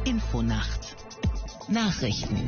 Infonacht Nachrichten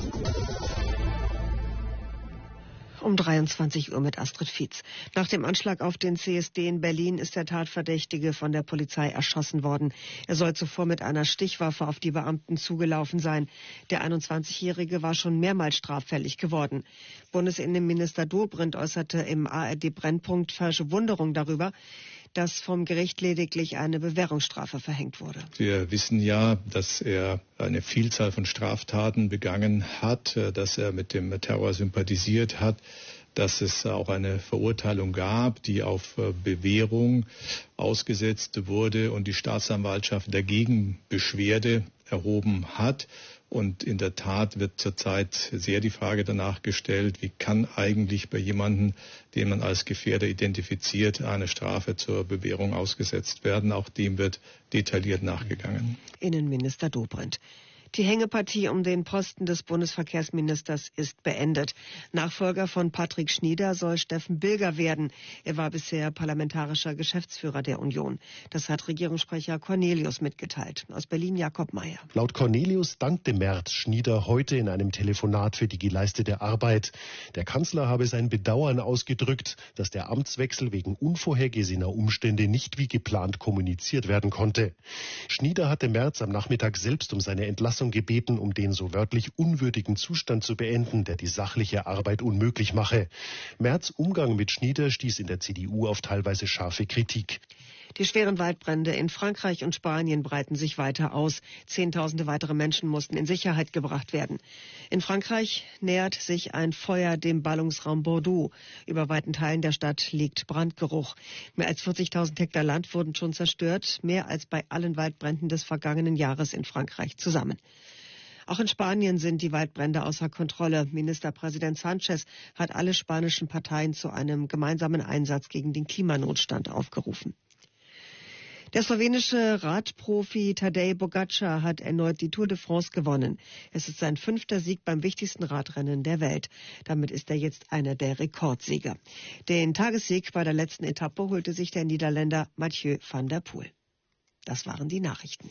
um 23 Uhr mit Astrid Fietz. Nach dem Anschlag auf den CSD in Berlin ist der Tatverdächtige von der Polizei erschossen worden. Er soll zuvor mit einer Stichwaffe auf die Beamten zugelaufen sein. Der 21-Jährige war schon mehrmals straffällig geworden. Bundesinnenminister Dobrindt äußerte im ARD-Brennpunkt Verwunderung darüber, dass vom Gericht lediglich eine Bewährungsstrafe verhängt wurde. Wir wissen ja, dass er eine Vielzahl von Straftaten begangen hat, dass er mit dem Terror sympathisiert hat, dass es auch eine Verurteilung gab, die auf Bewährung ausgesetzt wurde und die Staatsanwaltschaft dagegen Beschwerde erhoben hat. Und in der Tat wird zurzeit sehr die Frage danach gestellt, wie kann eigentlich bei jemandem, den man als Gefährder identifiziert, eine Strafe zur Bewährung ausgesetzt werden. Auch dem wird detailliert nachgegangen. Innenminister Dobrindt. Die Hängepartie um den Posten des Bundesverkehrsministers ist beendet. Nachfolger von Patrick Schnieder soll Steffen Bilger werden. Er war bisher parlamentarischer Geschäftsführer der Union. Das hat Regierungssprecher Cornelius mitgeteilt. Aus Berlin Jakob Mayer. Laut Cornelius dankte Merz Schnieder heute in einem Telefonat für die geleistete Arbeit. Der Kanzler habe sein Bedauern ausgedrückt, dass der Amtswechsel wegen unvorhergesehener Umstände nicht wie geplant kommuniziert werden konnte. Schnieder hatte Merz am Nachmittag selbst um seine Entlassung gebeten, um den so wörtlich unwürdigen Zustand zu beenden, der die sachliche Arbeit unmöglich mache. Merz' Umgang mit Schnieder stieß in der CDU auf teilweise scharfe Kritik. Die schweren Waldbrände in Frankreich und Spanien breiten sich weiter aus. Zehntausende weitere Menschen mussten in Sicherheit gebracht werden. In Frankreich nähert sich ein Feuer dem Ballungsraum Bordeaux. Über weiten Teilen der Stadt liegt Brandgeruch. Mehr als 40.000 Hektar Land wurden schon zerstört, mehr als bei allen Waldbränden des vergangenen Jahres in Frankreich zusammen. Auch in Spanien sind die Waldbrände außer Kontrolle. Ministerpräsident Sánchez hat alle spanischen Parteien zu einem gemeinsamen Einsatz gegen den Klimanotstand aufgerufen. Der slowenische Radprofi Tadej Pogačar hat erneut die Tour de France gewonnen. Es ist sein 5. Sieg beim wichtigsten Radrennen der Welt. Damit ist er jetzt einer der Rekordsieger. Den Tagessieg bei der letzten Etappe holte sich der Niederländer Mathieu van der Poel. Das waren die Nachrichten.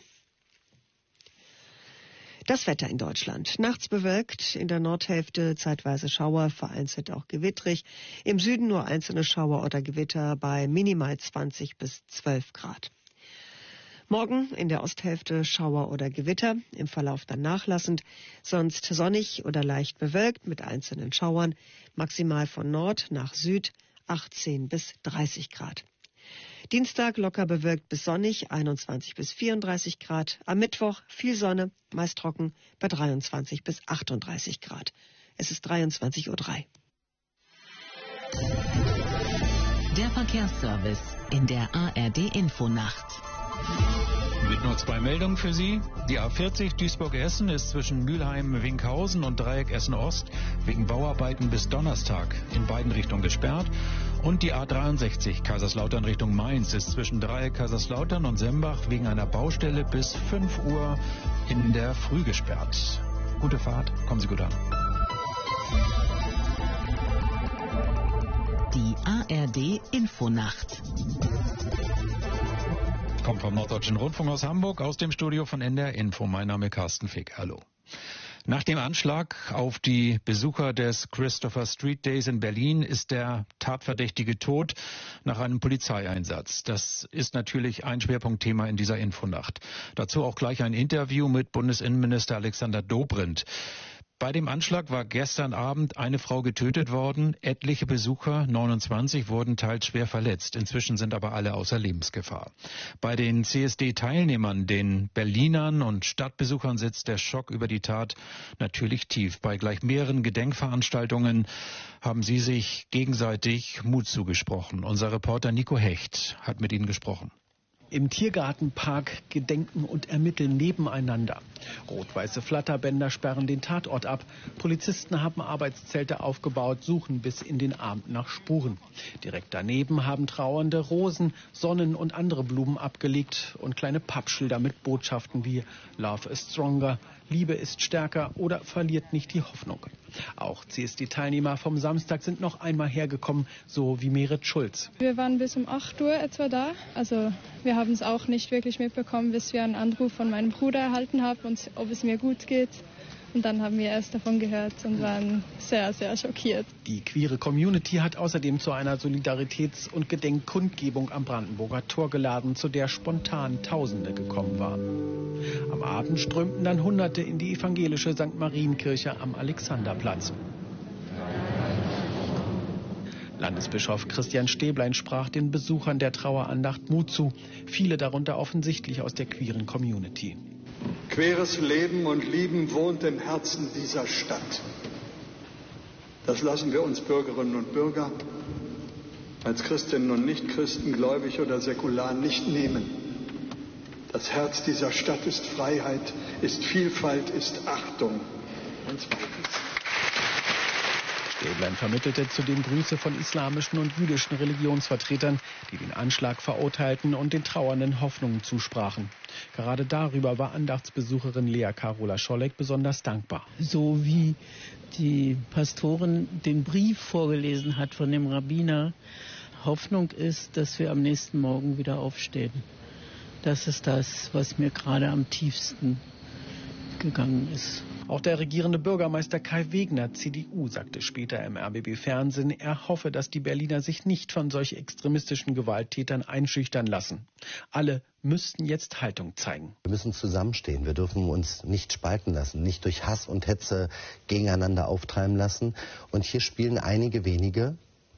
Das Wetter in Deutschland. Nachts bewölkt, in der Nordhälfte zeitweise Schauer, vereinzelt auch gewittrig. Im Süden nur einzelne Schauer oder Gewitter bei minimal 20 bis 12 Grad. Morgen in der Osthälfte Schauer oder Gewitter, im Verlauf dann nachlassend, sonst sonnig oder leicht bewölkt mit einzelnen Schauern, maximal von Nord nach Süd 18 bis 30 Grad. Dienstag locker bewölkt bis sonnig, 21 bis 34 Grad. Am Mittwoch viel Sonne, meist trocken bei 23 bis 38 Grad. Es ist 23:03 Uhr. Der Verkehrsservice in der ARD-Infonacht. Mit nur 2 Meldungen für Sie. Die A40 Duisburg-Essen ist zwischen Mülheim-Winkhausen und Dreieck Essen-Ost wegen Bauarbeiten bis Donnerstag in beiden Richtungen gesperrt. Und die A63 Kaiserslautern Richtung Mainz ist zwischen Dreieck Kaiserslautern und Sembach wegen einer Baustelle bis 5 Uhr in der Früh gesperrt. Gute Fahrt, kommen Sie gut an. Die ARD-Infonacht. Kommt vom Norddeutschen Rundfunk aus Hamburg, aus dem Studio von NDR Info. Mein Name ist Carsten Fick. Hallo. Nach dem Anschlag auf die Besucher des Christopher Street Days in Berlin ist der Tatverdächtige tot nach einem Polizeieinsatz. Das ist natürlich ein Schwerpunktthema in dieser Infonacht. Dazu auch gleich ein Interview mit Bundesinnenminister Alexander Dobrindt. Bei dem Anschlag war gestern Abend eine Frau getötet worden. Etliche Besucher, 29, wurden teils schwer verletzt. Inzwischen sind aber alle außer Lebensgefahr. Bei den CSD-Teilnehmern, den Berlinern und Stadtbesuchern sitzt der Schock über die Tat natürlich tief. Bei gleich mehreren Gedenkveranstaltungen haben sie sich gegenseitig Mut zugesprochen. Unser Reporter Nico Hecht hat mit ihnen gesprochen. Im Tiergartenpark gedenken und ermitteln nebeneinander. Rot-weiße Flatterbänder sperren den Tatort ab. Polizisten haben Arbeitszelte aufgebaut, suchen bis in den Abend nach Spuren. Direkt daneben haben Trauernde Rosen, Sonnen und andere Blumen abgelegt und kleine Pappschilder mit Botschaften wie Love is stronger, Liebe ist stärker oder verliert nicht die Hoffnung. Auch CSD-Teilnehmer vom Samstag sind noch einmal hergekommen, so wie Merit Schulz. Wir waren bis um 8 Uhr etwa da. Also wir haben es auch nicht wirklich mitbekommen, bis wir einen Anruf von meinem Bruder erhalten haben, und ob es mir gut geht. Und dann haben wir erst davon gehört und waren sehr, sehr schockiert. Die queere Community hat außerdem zu einer Solidaritäts- und Gedenkkundgebung am Brandenburger Tor geladen, zu der spontan Tausende gekommen waren. Am Abend strömten dann Hunderte in die evangelische St. Marienkirche am Alexanderplatz. Landesbischof Christian Stäblein sprach den Besuchern der Trauerandacht Mut zu, viele darunter offensichtlich aus der queeren Community. Queeres Leben und Lieben wohnt im Herzen dieser Stadt. Das lassen wir uns Bürgerinnen und Bürger als Christinnen und Nichtchristen, gläubig oder säkular, nicht nehmen. Das Herz dieser Stadt ist Freiheit, ist Vielfalt, ist Achtung. Und zweitens. Stäblein vermittelte zudem Grüße von islamischen und jüdischen Religionsvertretern, die den Anschlag verurteilten und den Trauernden Hoffnungen zusprachen. Gerade darüber war Andachtsbesucherin Lea Carola Scholleck besonders dankbar. So wie die Pastorin den Brief vorgelesen hat von dem Rabbiner, Hoffnung ist, dass wir am nächsten Morgen wieder aufstehen. Das ist das, was mir gerade am tiefsten gegangen ist. Auch der regierende Bürgermeister Kai Wegner, CDU, sagte später im RBB-Fernsehen, er hoffe, dass die Berliner sich nicht von solch extremistischen Gewalttätern einschüchtern lassen. Alle müssten jetzt Haltung zeigen. Wir müssen zusammenstehen. Wir dürfen uns nicht spalten lassen, nicht durch Hass und Hetze gegeneinander auftreiben lassen. Und hier spielen einige wenige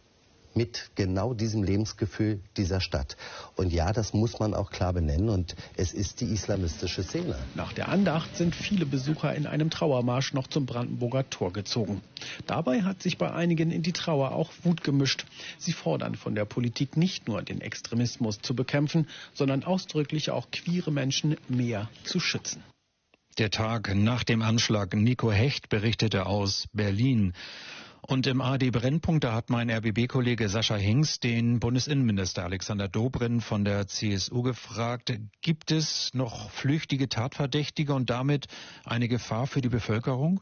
mit genau diesem Lebensgefühl dieser Stadt. Und ja, das muss man auch klar benennen, und es ist die islamistische Szene. Nach der Andacht sind viele Besucher in einem Trauermarsch noch zum Brandenburger Tor gezogen. Dabei hat sich bei einigen in die Trauer auch Wut gemischt. Sie fordern von der Politik nicht nur, den Extremismus zu bekämpfen, sondern ausdrücklich auch queere Menschen mehr zu schützen. Der Tag nach dem Anschlag. Nico Hecht berichtete aus Berlin. Und im ARD-Brennpunkt, da hat mein RBB-Kollege Sascha Hingst den Bundesinnenminister Alexander Dobrindt von der CSU gefragt, gibt es noch flüchtige Tatverdächtige und damit eine Gefahr für die Bevölkerung?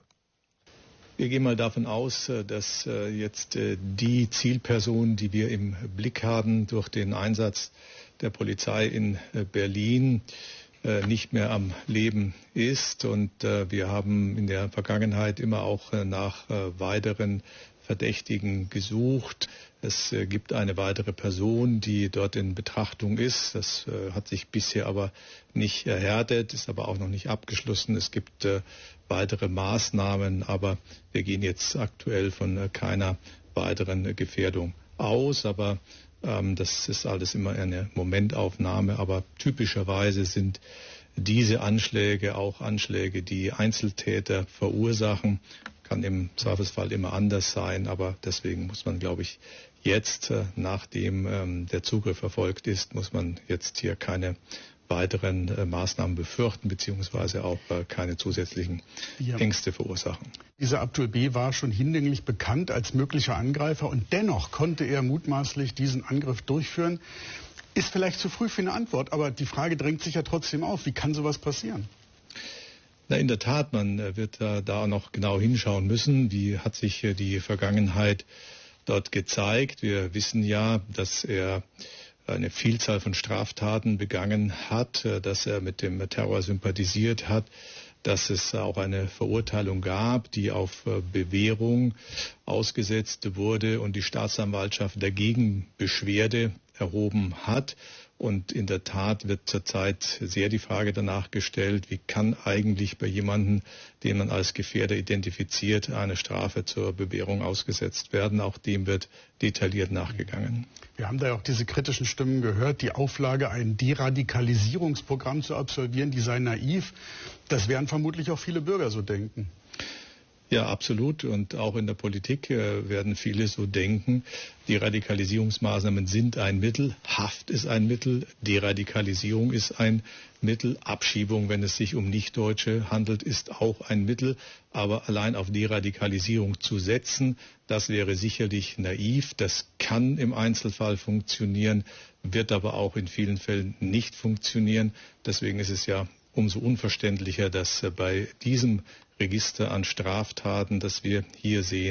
Wir gehen mal davon aus, dass jetzt die Zielperson, die wir im Blick haben durch den Einsatz der Polizei in Berlin, nicht mehr am Leben ist. Und wir haben in der Vergangenheit immer auch nach weiteren Verdächtigen gesucht. Es gibt eine weitere Person, die dort in Betrachtung ist. Das hat sich bisher aber nicht erhärtet, ist aber auch noch nicht abgeschlossen. Es gibt weitere Maßnahmen, aber wir gehen jetzt aktuell von keiner weiteren Gefährdung aus. Aber das ist alles immer eine Momentaufnahme, aber typischerweise sind diese Anschläge auch Anschläge, die Einzeltäter verursachen. Kann im Zweifelsfall immer anders sein, aber deswegen muss man, glaube ich, jetzt, nachdem der Zugriff erfolgt ist, muss man jetzt hier keine weiteren Maßnahmen befürchten, beziehungsweise auch keine zusätzlichen Ängste verursachen. Dieser Abdul B. war schon hinlänglich bekannt als möglicher Angreifer und dennoch konnte er mutmaßlich diesen Angriff durchführen. Ist vielleicht zu früh für eine Antwort, aber die Frage drängt sich ja trotzdem auf. Wie kann sowas passieren? Na, in der Tat, man wird da noch genau hinschauen müssen. Wie hat sich die Vergangenheit dort gezeigt? Wir wissen ja, dass er eine Vielzahl von Straftaten begangen hat, dass er mit dem Terror sympathisiert hat, dass es auch eine Verurteilung gab, die auf Bewährung ausgesetzt wurde und die Staatsanwaltschaft dagegen Beschwerde erhoben hat. Und in der Tat wird zurzeit sehr die Frage danach gestellt, wie kann eigentlich bei jemandem, den man als Gefährder identifiziert, eine Strafe zur Bewährung ausgesetzt werden. Auch dem wird detailliert nachgegangen. Wir haben da ja auch diese kritischen Stimmen gehört, die Auflage, ein Deradikalisierungsprogramm zu absolvieren, die sei naiv. Das werden vermutlich auch viele Bürger so denken. Ja, absolut. Und auch in der Politik werden viele so denken. Die Radikalisierungsmaßnahmen sind ein Mittel. Haft ist ein Mittel. Deradikalisierung ist ein Mittel. Abschiebung, wenn es sich um Nichtdeutsche handelt, ist auch ein Mittel. Aber allein auf Deradikalisierung zu setzen, das wäre sicherlich naiv. Das kann im Einzelfall funktionieren, wird aber auch in vielen Fällen nicht funktionieren. Deswegen ist es ja umso unverständlicher, dass bei diesem Register an Straftaten, das wir hier sehen,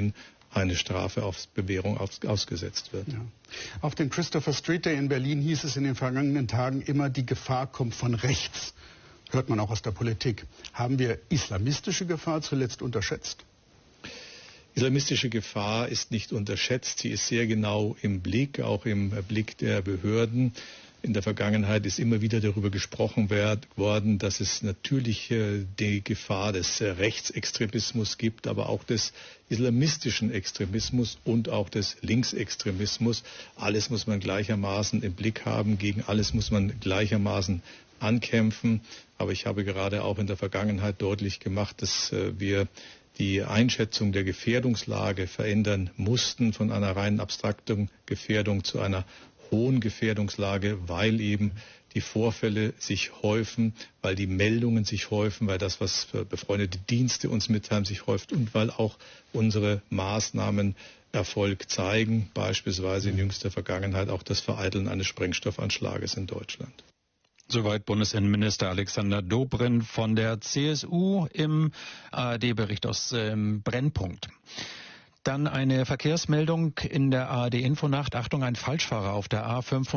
eine Strafe auf Bewährung ausgesetzt wird. Ja. Auf dem Christopher Street Day in Berlin hieß es in den vergangenen Tagen immer, die Gefahr kommt von rechts. Hört man auch aus der Politik. Haben wir islamistische Gefahr zuletzt unterschätzt? Islamistische Gefahr ist nicht unterschätzt. Sie ist sehr genau im Blick, auch im Blick der Behörden. In der Vergangenheit ist immer wieder darüber gesprochen worden, dass es natürlich die Gefahr des Rechtsextremismus gibt, aber auch des islamistischen Extremismus und auch des Linksextremismus. Alles muss man gleichermaßen im Blick haben, gegen alles muss man gleichermaßen ankämpfen. Aber ich habe gerade auch in der Vergangenheit deutlich gemacht, dass wir die Einschätzung der Gefährdungslage verändern mussten von einer rein abstrakten Gefährdung zu einer hohen Gefährdungslage, weil eben die Vorfälle sich häufen, weil die Meldungen sich häufen, weil das, was befreundete Dienste uns mitteilen, sich häuft und weil auch unsere Maßnahmen Erfolg zeigen, beispielsweise in jüngster Vergangenheit auch das Vereiteln eines Sprengstoffanschlages in Deutschland. Soweit Bundesinnenminister Alexander Dobrindt von der CSU im ARD-Bericht aus Brennpunkt. Dann eine Verkehrsmeldung in der ARD-Infonacht. Achtung, ein Falschfahrer auf der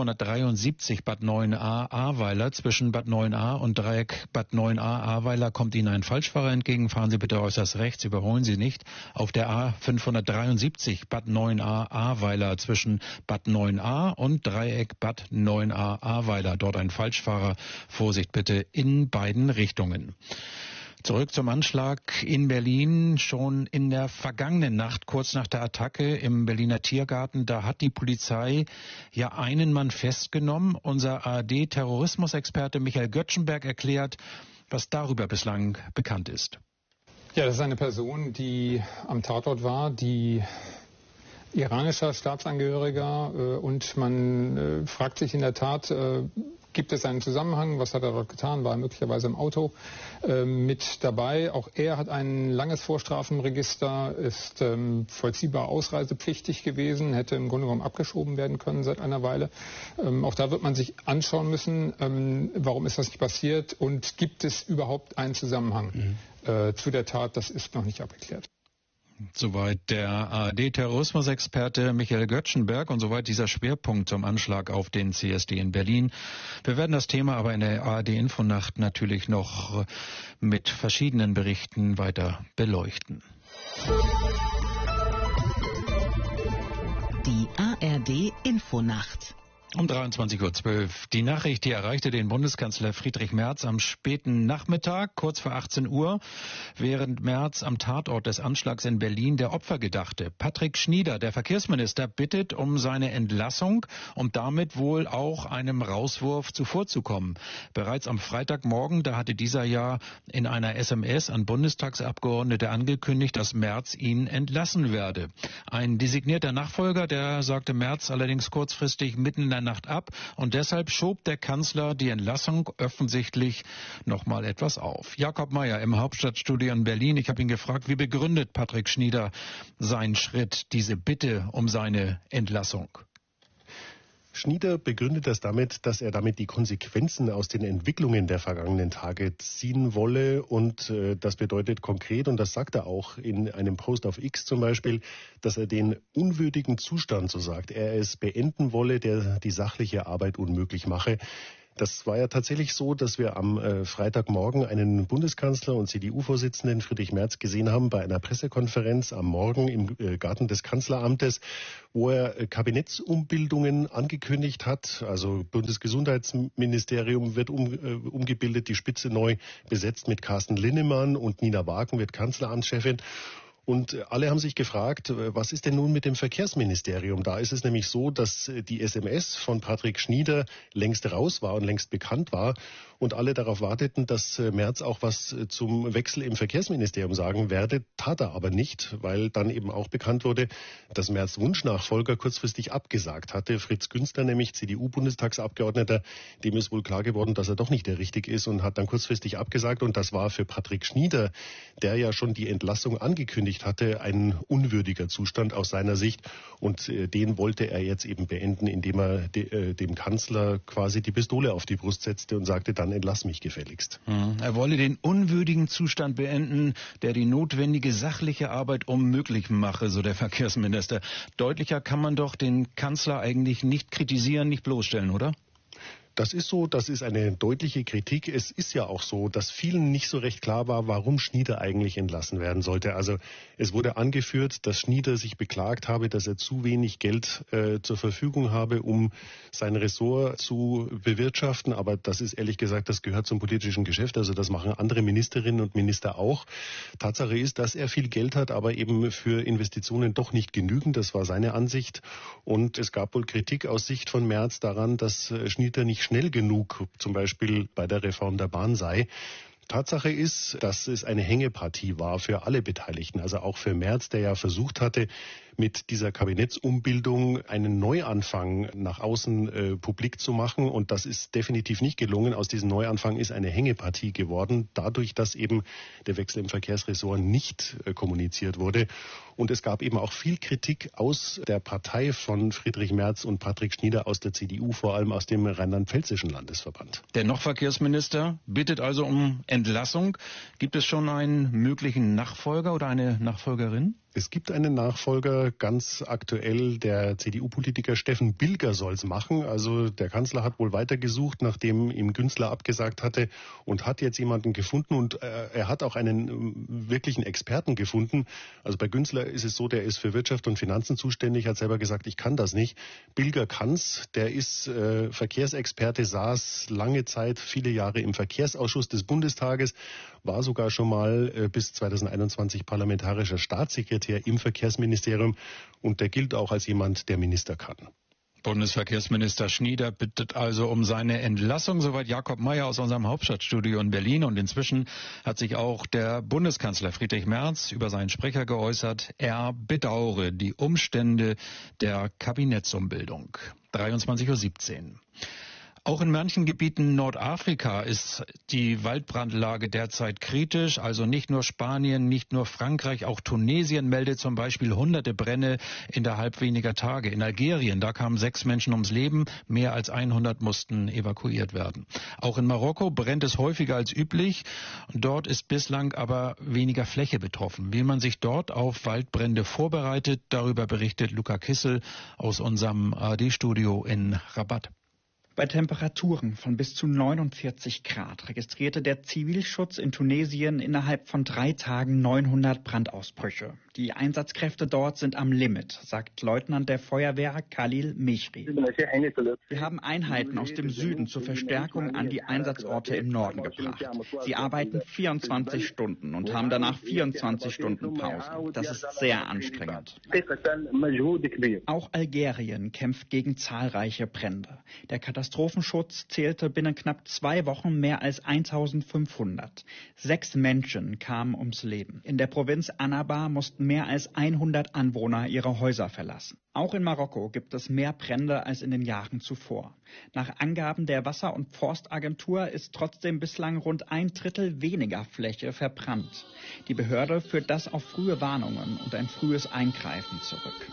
A573 Bad 9a Ahrweiler. Zwischen Bad 9a und Dreieck Bad 9a Ahrweiler kommt Ihnen ein Falschfahrer entgegen. Fahren Sie bitte äußerst rechts, überholen Sie nicht. Auf der A573 Bad 9a Ahrweiler zwischen Bad 9a und Dreieck Bad 9a Ahrweiler. Dort ein Falschfahrer. Vorsicht bitte in beiden Richtungen. Zurück zum Anschlag in Berlin. Schon in der vergangenen Nacht, kurz nach der Attacke im Berliner Tiergarten, da hat die Polizei ja einen Mann festgenommen. Unser ARD-Terrorismusexperte Michael Göttschenberg erklärt, was darüber bislang bekannt ist. Ja, das ist eine Person, die am Tatort war, die iranischer Staatsangehöriger und man fragt sich in der Tat, gibt es einen Zusammenhang? Was hat er dort getan? War er möglicherweise im Auto mit dabei? Auch er hat ein langes Vorstrafenregister, ist vollziehbar ausreisepflichtig gewesen, hätte im Grunde genommen abgeschoben werden können seit einer Weile. Auch da wird man sich anschauen müssen, warum ist das nicht passiert und gibt es überhaupt einen Zusammenhang zu der Tat? Das ist noch nicht abgeklärt. Soweit der ARD-Terrorismusexperte Michael Göttschenberg und soweit dieser Schwerpunkt zum Anschlag auf den CSD in Berlin. Wir werden das Thema aber in der ARD-Infonacht natürlich noch mit verschiedenen Berichten weiter beleuchten. Die ARD-Infonacht. Um 23:12 Uhr. Die Nachricht, die erreichte den Bundeskanzler Friedrich Merz am späten Nachmittag, kurz vor 18 Uhr, während Merz am Tatort des Anschlags in Berlin der Opfer gedachte. Patrick Schnieder, der Verkehrsminister, bittet um seine Entlassung und damit wohl auch einem Rauswurf zuvorzukommen. Bereits am Freitagmorgen, da hatte dieser ja in einer SMS an Bundestagsabgeordnete angekündigt, dass Merz ihn entlassen werde. Ein designierter Nachfolger, der sagte Merz allerdings kurzfristig mitten in der Nacht ab und deshalb schob der Kanzler die Entlassung offensichtlich noch mal etwas auf. Jakob Mayer im Hauptstadtstudio in Berlin. Ich habe ihn gefragt, wie begründet Patrick Schnieder seinen Schritt, diese Bitte um seine Entlassung? Schnieder begründet das damit, dass er damit die Konsequenzen aus den Entwicklungen der vergangenen Tage ziehen wolle. Und das bedeutet konkret, und das sagt er auch in einem Post auf X zum Beispiel, dass er den unwürdigen Zustand, so sagt er, es beenden wolle, der die sachliche Arbeit unmöglich mache. Das war ja tatsächlich so, dass wir am Freitagmorgen einen Bundeskanzler und CDU-Vorsitzenden Friedrich Merz gesehen haben bei einer Pressekonferenz am Morgen im Garten des Kanzleramtes, wo er Kabinettsumbildungen angekündigt hat. Also Bundesgesundheitsministerium wird umgebildet, die Spitze neu besetzt mit Carsten Linnemann und Nina Wagen wird Kanzleramtschefin. Und alle haben sich gefragt, was ist denn nun mit dem Verkehrsministerium? Da ist es nämlich so, dass die SMS von Patrick Schnieder längst raus war und längst bekannt war und alle darauf warteten, dass Merz auch was zum Wechsel im Verkehrsministerium sagen werde. Tat er aber nicht, weil dann eben auch bekannt wurde, dass Merz Wunschnachfolger kurzfristig abgesagt hatte. Fritz Günster, nämlich CDU-Bundestagsabgeordneter, dem ist wohl klar geworden, dass er doch nicht der Richtige ist und hat dann kurzfristig abgesagt. Und das war für Patrick Schnieder, der ja schon die Entlassung angekündigt hatte, ein unwürdiger Zustand aus seiner Sicht. Und den wollte er jetzt eben beenden, indem er dem Kanzler quasi die Pistole auf die Brust setzte und sagte, dann dann entlass mich gefälligst. Er wolle den unwürdigen Zustand beenden, der die notwendige sachliche Arbeit unmöglich mache, so der Verkehrsminister. Deutlicher kann man doch den Kanzler eigentlich nicht kritisieren, nicht bloßstellen, oder? Das ist so, das ist eine deutliche Kritik. Es ist ja auch so, dass vielen nicht so recht klar war, warum Schnieder eigentlich entlassen werden sollte. Also es wurde angeführt, dass Schnieder sich beklagt habe, dass er zu wenig Geld zur Verfügung habe, um sein Ressort zu bewirtschaften. Aber das ist ehrlich gesagt, das gehört zum politischen Geschäft. Also das machen andere Ministerinnen und Minister auch. Tatsache ist, dass er viel Geld hat, aber eben für Investitionen doch nicht genügend. Das war seine Ansicht. Und es gab wohl Kritik aus Sicht von Merz daran, dass Schnieder nicht schnell genug, zum Beispiel bei der Reform der Bahn sei. Tatsache ist, dass es eine Hängepartie war für alle Beteiligten, also auch für Merz, der ja versucht hatte, mit dieser Kabinettsumbildung einen Neuanfang nach außen publik zu machen. Und das ist definitiv nicht gelungen. Aus diesem Neuanfang ist eine Hängepartie geworden, dadurch, dass eben der Wechsel im Verkehrsressort nicht kommuniziert wurde. Und es gab eben auch viel Kritik aus der Partei von Friedrich Merz und Patrick Schnieder, aus der CDU, vor allem aus dem rheinland-pfälzischen Landesverband. Der noch Verkehrsminister bittet also um Entlassung. Gibt es schon einen möglichen Nachfolger oder eine Nachfolgerin? Es gibt einen Nachfolger, ganz aktuell, der CDU-Politiker Steffen Bilger soll es machen. Also der Kanzler hat wohl weitergesucht, nachdem ihm Günzler abgesagt hatte und hat jetzt jemanden gefunden und er hat auch einen wirklichen Experten gefunden. Also bei Günzler ist es so, der ist für Wirtschaft und Finanzen zuständig, hat selber gesagt, ich kann das nicht. Bilger kann's, der ist Verkehrsexperte, saß lange Zeit, viele Jahre im Verkehrsausschuss des Bundestages, war sogar schon mal bis 2021 parlamentarischer Staatssekretär im Verkehrsministerium und der gilt auch als jemand, der Minister kann. Bundesverkehrsminister Schnieder bittet also um seine Entlassung. Soweit Jakob Mayer aus unserem Hauptstadtstudio in Berlin. Und inzwischen hat sich auch der Bundeskanzler Friedrich Merz über seinen Sprecher geäußert. Er bedauere die Umstände der Kabinettsumbildung. 23:17 Uhr. Auch in manchen Gebieten Nordafrika ist die Waldbrandlage derzeit kritisch. Also nicht nur Spanien, nicht nur Frankreich, auch Tunesien meldet zum Beispiel hunderte Brände innerhalb weniger Tage. In Algerien, da kamen 6 Menschen ums Leben, mehr als 100 mussten evakuiert werden. Auch in Marokko brennt es häufiger als üblich. Dort ist bislang aber weniger Fläche betroffen. Wie man sich dort auf Waldbrände vorbereitet, darüber berichtet Luca Kissel aus unserem ARD-Studio in Rabat. Bei Temperaturen von bis zu 49 Grad registrierte der Zivilschutz in Tunesien innerhalb von 3 Tagen 900 Brandausbrüche. Die Einsatzkräfte dort sind am Limit, sagt Leutnant der Feuerwehr Khalil Mechri. Wir haben Einheiten aus dem Süden zur Verstärkung an die Einsatzorte im Norden gebracht. Sie arbeiten 24 Stunden und haben danach 24 Stunden Pause. Das ist sehr anstrengend. Auch Algerien kämpft gegen zahlreiche Brände. Der Katastrophenschutz zählte binnen knapp 2 Wochen mehr als 1500. 6 Menschen kamen ums Leben. In der Provinz Annaba mussten mehr als 100 Anwohner ihre Häuser verlassen. Auch in Marokko gibt es mehr Brände als in den Jahren zuvor. Nach Angaben der Wasser- und Forstagentur ist trotzdem bislang rund 1/3 weniger Fläche verbrannt. Die Behörde führt das auf frühe Warnungen und ein frühes Eingreifen zurück.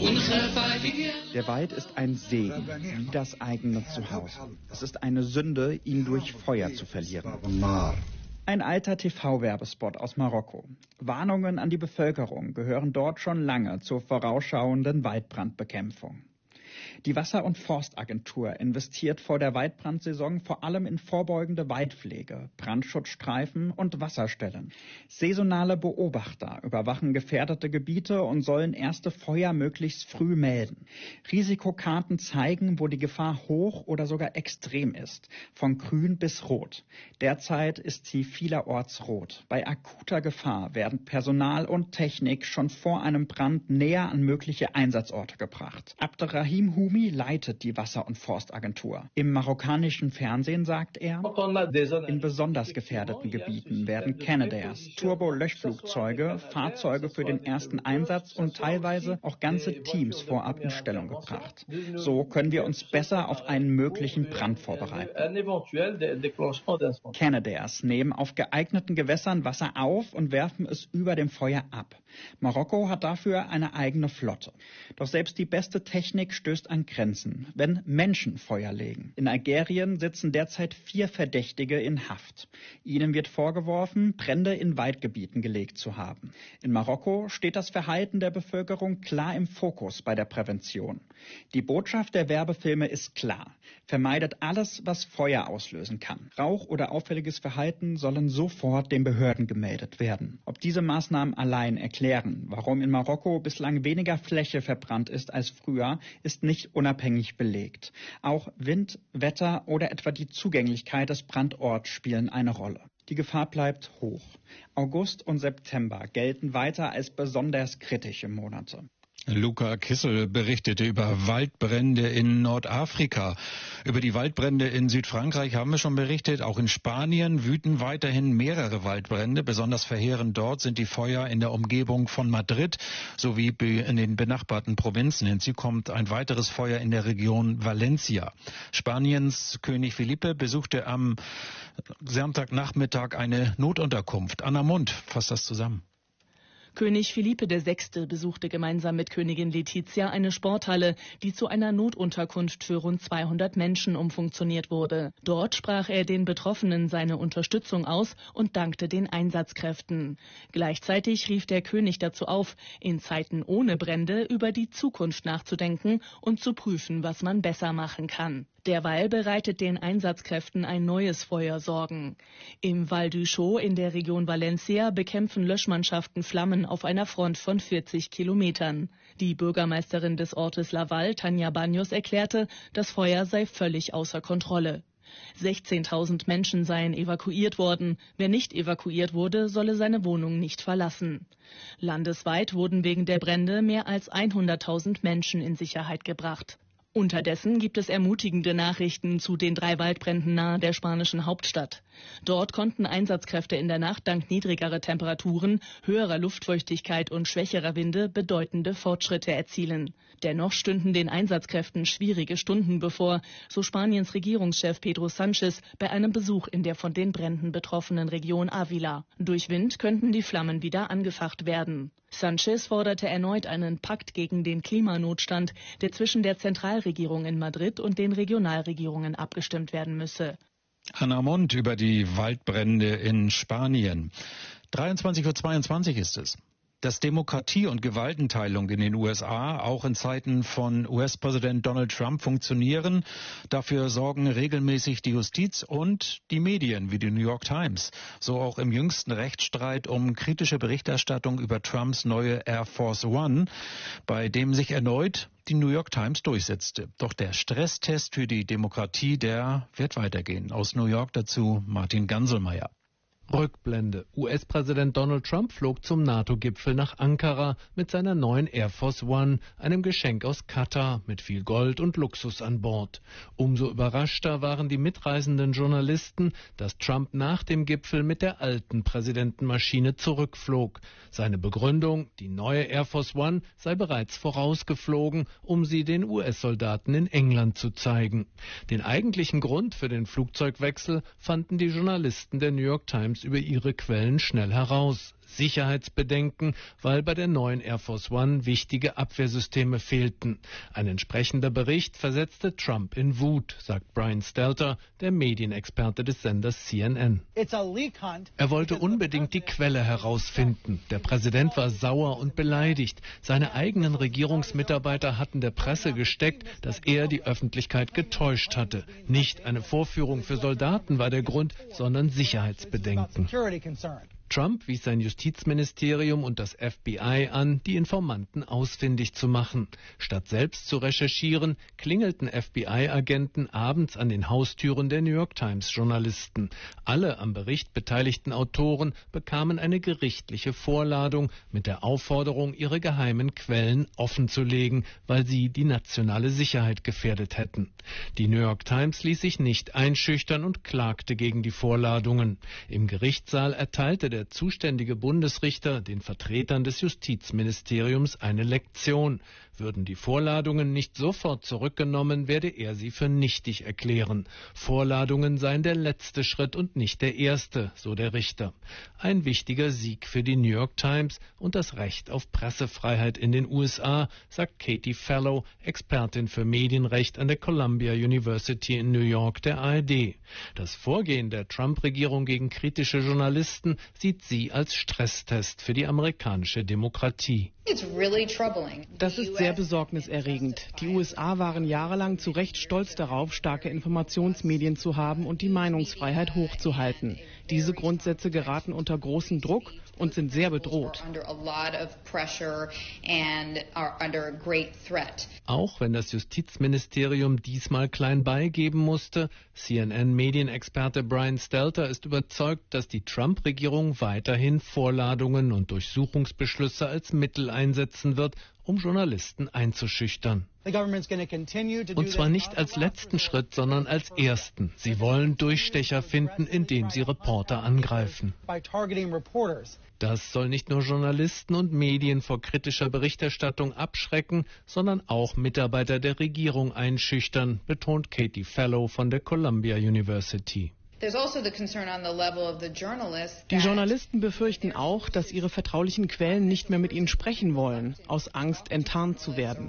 Der Wald ist ein Segen, wie das eigene Zuhause. Es ist eine Sünde, ihn durch Feuer zu verlieren. Ein alter TV-Werbespot aus Marokko. Warnungen an die Bevölkerung gehören dort schon lange zur vorausschauenden Waldbrandbekämpfung. Die Wasser- und Forstagentur investiert vor der Waldbrandsaison vor allem in vorbeugende Waldpflege, Brandschutzstreifen und Wasserstellen. Saisonale Beobachter überwachen gefährdete Gebiete und sollen erste Feuer möglichst früh melden. Risikokarten zeigen, wo die Gefahr hoch oder sogar extrem ist, von grün bis rot. Derzeit ist sie vielerorts rot. Bei akuter Gefahr werden Personal und Technik schon vor einem Brand näher an mögliche Einsatzorte gebracht. Abderrahim Humi leitet die Wasser- und Forstagentur. Im marokkanischen Fernsehen sagt er, in besonders gefährdeten Gebieten werden Canadairs, Turbo-Löschflugzeuge, Fahrzeuge für den ersten Einsatz und teilweise auch ganze Teams vorab in Stellung gebracht. So können wir uns besser auf einen möglichen Brand vorbereiten. Canadairs nehmen auf geeigneten Gewässern Wasser auf und werfen es über dem Feuer ab. Marokko hat dafür eine eigene Flotte. Doch selbst die beste Technik stößt an Grenzen, wenn Menschen Feuer legen. In Algerien sitzen derzeit 4 Verdächtige in Haft. Ihnen wird vorgeworfen, Brände in Waldgebieten gelegt zu haben. In Marokko steht das Verhalten der Bevölkerung klar im Fokus bei der Prävention. Die Botschaft der Werbefilme ist klar. Vermeidet alles, was Feuer auslösen kann. Rauch oder auffälliges Verhalten sollen sofort den Behörden gemeldet werden. Ob diese Maßnahmen allein erklären, warum in Marokko bislang weniger Fläche verbrannt ist als früher, ist nicht unabhängig belegt. Auch Wind, Wetter oder etwa die Zugänglichkeit des Brandorts spielen eine Rolle. Die Gefahr bleibt hoch. August und September gelten weiter als besonders kritische Monate. Luca Kissel berichtete über Waldbrände in Nordafrika. Über die Waldbrände in Südfrankreich haben wir schon berichtet. Auch in Spanien wüten weiterhin mehrere Waldbrände. Besonders verheerend dort sind die Feuer in der Umgebung von Madrid sowie in den benachbarten Provinzen. Hinzu kommt ein weiteres Feuer in der Region Valencia. Spaniens König Felipe besuchte am Sonntagnachmittag eine Notunterkunft. Anna Mund fasst das zusammen. König Philippe VI. Besuchte gemeinsam mit Königin Letizia eine Sporthalle, die zu einer Notunterkunft für rund 200 Menschen umfunktioniert wurde. Dort sprach er den Betroffenen seine Unterstützung aus und dankte den Einsatzkräften. Gleichzeitig rief der König dazu auf, in Zeiten ohne Brände über die Zukunft nachzudenken und zu prüfen, was man besser machen kann. Derweil bereitet den Einsatzkräften ein neues Feuer Sorgen. Im Val du Chaux in der Region Valencia bekämpfen Löschmannschaften Flammen auf einer Front von 40 Kilometern. Die Bürgermeisterin des Ortes Laval, Tanja Baños, erklärte, das Feuer sei völlig außer Kontrolle. 16.000 Menschen seien evakuiert worden. Wer nicht evakuiert wurde, solle seine Wohnung nicht verlassen. Landesweit wurden wegen der Brände mehr als 100.000 Menschen in Sicherheit gebracht. Unterdessen gibt es ermutigende Nachrichten zu den 3 Waldbränden nahe der spanischen Hauptstadt. Dort konnten Einsatzkräfte in der Nacht dank niedrigerer Temperaturen, höherer Luftfeuchtigkeit und schwächerer Winde bedeutende Fortschritte erzielen. Dennoch stünden den Einsatzkräften schwierige Stunden bevor, so Spaniens Regierungschef Pedro Sánchez bei einem Besuch in der von den Bränden betroffenen Region Ávila. Durch Wind könnten die Flammen wieder angefacht werden. Sánchez forderte erneut einen Pakt gegen den Klimanotstand, der zwischen der Zentralregierung in Madrid und den Regionalregierungen abgestimmt werden müsse. Anna Mund über die Waldbrände in Spanien. 23:22 Uhr ist es. Dass Demokratie und Gewaltenteilung in den USA auch in Zeiten von US-Präsident Donald Trump funktionieren, dafür sorgen regelmäßig die Justiz und die Medien wie die New York Times. So auch im jüngsten Rechtsstreit um kritische Berichterstattung über Trumps neue Air Force One, bei dem sich erneut die New York Times durchsetzte. Doch der Stresstest für die Demokratie, der wird weitergehen. Aus New York dazu Martin Ganselmeier. Rückblende. US-Präsident Donald Trump flog zum NATO-Gipfel nach Ankara mit seiner neuen Air Force One, einem Geschenk aus Katar mit viel Gold und Luxus an Bord. Umso überraschter waren die mitreisenden Journalisten, dass Trump nach dem Gipfel mit der alten Präsidentenmaschine zurückflog. Seine Begründung, die neue Air Force One sei bereits vorausgeflogen, um sie den US-Soldaten in England zu zeigen. Den eigentlichen Grund für den Flugzeugwechsel fanden die Journalisten der New York Times über ihre Quellen schnell heraus. Sicherheitsbedenken, weil bei der neuen Air Force One wichtige Abwehrsysteme fehlten. Ein entsprechender Bericht versetzte Trump in Wut, sagt Brian Stelter, der Medienexperte des Senders CNN. Er wollte unbedingt die Quelle herausfinden. Der Präsident war sauer und beleidigt. Seine eigenen Regierungsmitarbeiter hatten der Presse gesteckt, dass er die Öffentlichkeit getäuscht hatte. Nicht eine Vorführung für Soldaten war der Grund, sondern Sicherheitsbedenken. Trump wies sein Justizministerium und das FBI an, die Informanten ausfindig zu machen. Statt selbst zu recherchieren, klingelten FBI-Agenten abends an den Haustüren der New York Times-Journalisten. Alle am Bericht beteiligten Autoren bekamen eine gerichtliche Vorladung mit der Aufforderung, ihre geheimen Quellen offenzulegen, weil sie die nationale Sicherheit gefährdet hätten. Die New York Times ließ sich nicht einschüchtern und klagte gegen die Vorladungen. Im Gerichtssaal erteilte der der zuständige Bundesrichter den Vertretern des Justizministeriums eine Lektion. Würden die Vorladungen nicht sofort zurückgenommen, werde er sie für nichtig erklären. Vorladungen seien der letzte Schritt und nicht der erste, so der Richter. Ein wichtiger Sieg für die New York Times und das Recht auf Pressefreiheit in den USA, sagt Katie Fallow, Expertin für Medienrecht an der Columbia University in New York der ARD. Das Vorgehen der Trump-Regierung gegen kritische Journalisten sieht sie als Stresstest für die amerikanische Demokratie. Das ist sehr besorgniserregend. Die USA waren jahrelang zu Recht stolz darauf, starke Informationsmedien zu haben und die Meinungsfreiheit hochzuhalten. Diese Grundsätze geraten unter großen Druck und sind sehr bedroht. Auch wenn das Justizministerium diesmal klein beigeben musste, CNN-Medienexperte Brian Stelter ist überzeugt, dass die Trump-Regierung weiterhin Vorladungen und Durchsuchungsbeschlüsse als Mittel einsetzen wird, um Journalisten einzuschüchtern. Und zwar nicht als letzten Schritt, sondern als ersten. Sie wollen Durchstecher finden, indem sie Reporter angreifen. Das soll nicht nur Journalisten und Medien vor kritischer Berichterstattung abschrecken, sondern auch Mitarbeiter der Regierung einschüchtern, betont Katie Fallow von der Columbia University. Die Journalisten befürchten auch, dass ihre vertraulichen Quellen nicht mehr mit ihnen sprechen wollen, aus Angst enttarnt zu werden.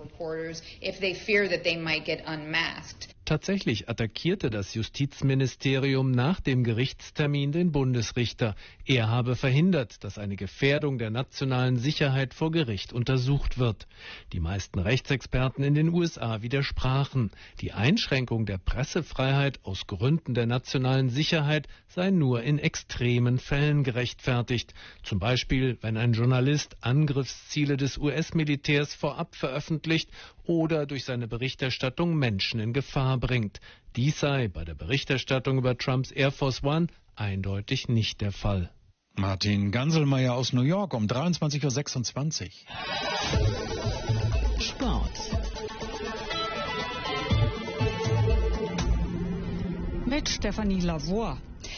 Tatsächlich attackierte das Justizministerium nach dem Gerichtstermin den Bundesrichter. Er habe verhindert, dass eine Gefährdung der nationalen Sicherheit vor Gericht untersucht wird. Die meisten Rechtsexperten in den USA widersprachen. Die Einschränkung der Pressefreiheit aus Gründen der nationalen Sicherheit sei nur in extremen Fällen gerechtfertigt. Zum Beispiel, wenn ein Journalist Angriffsziele des US-Militärs vorab veröffentlicht oder durch seine Berichterstattung Menschen in Gefahr bringt. Dies sei bei der Berichterstattung über Trumps Air Force One eindeutig nicht der Fall. Martin Ganselmeier aus New York um 23:26 Uhr. Sport. Mit Stefanie Lavoie.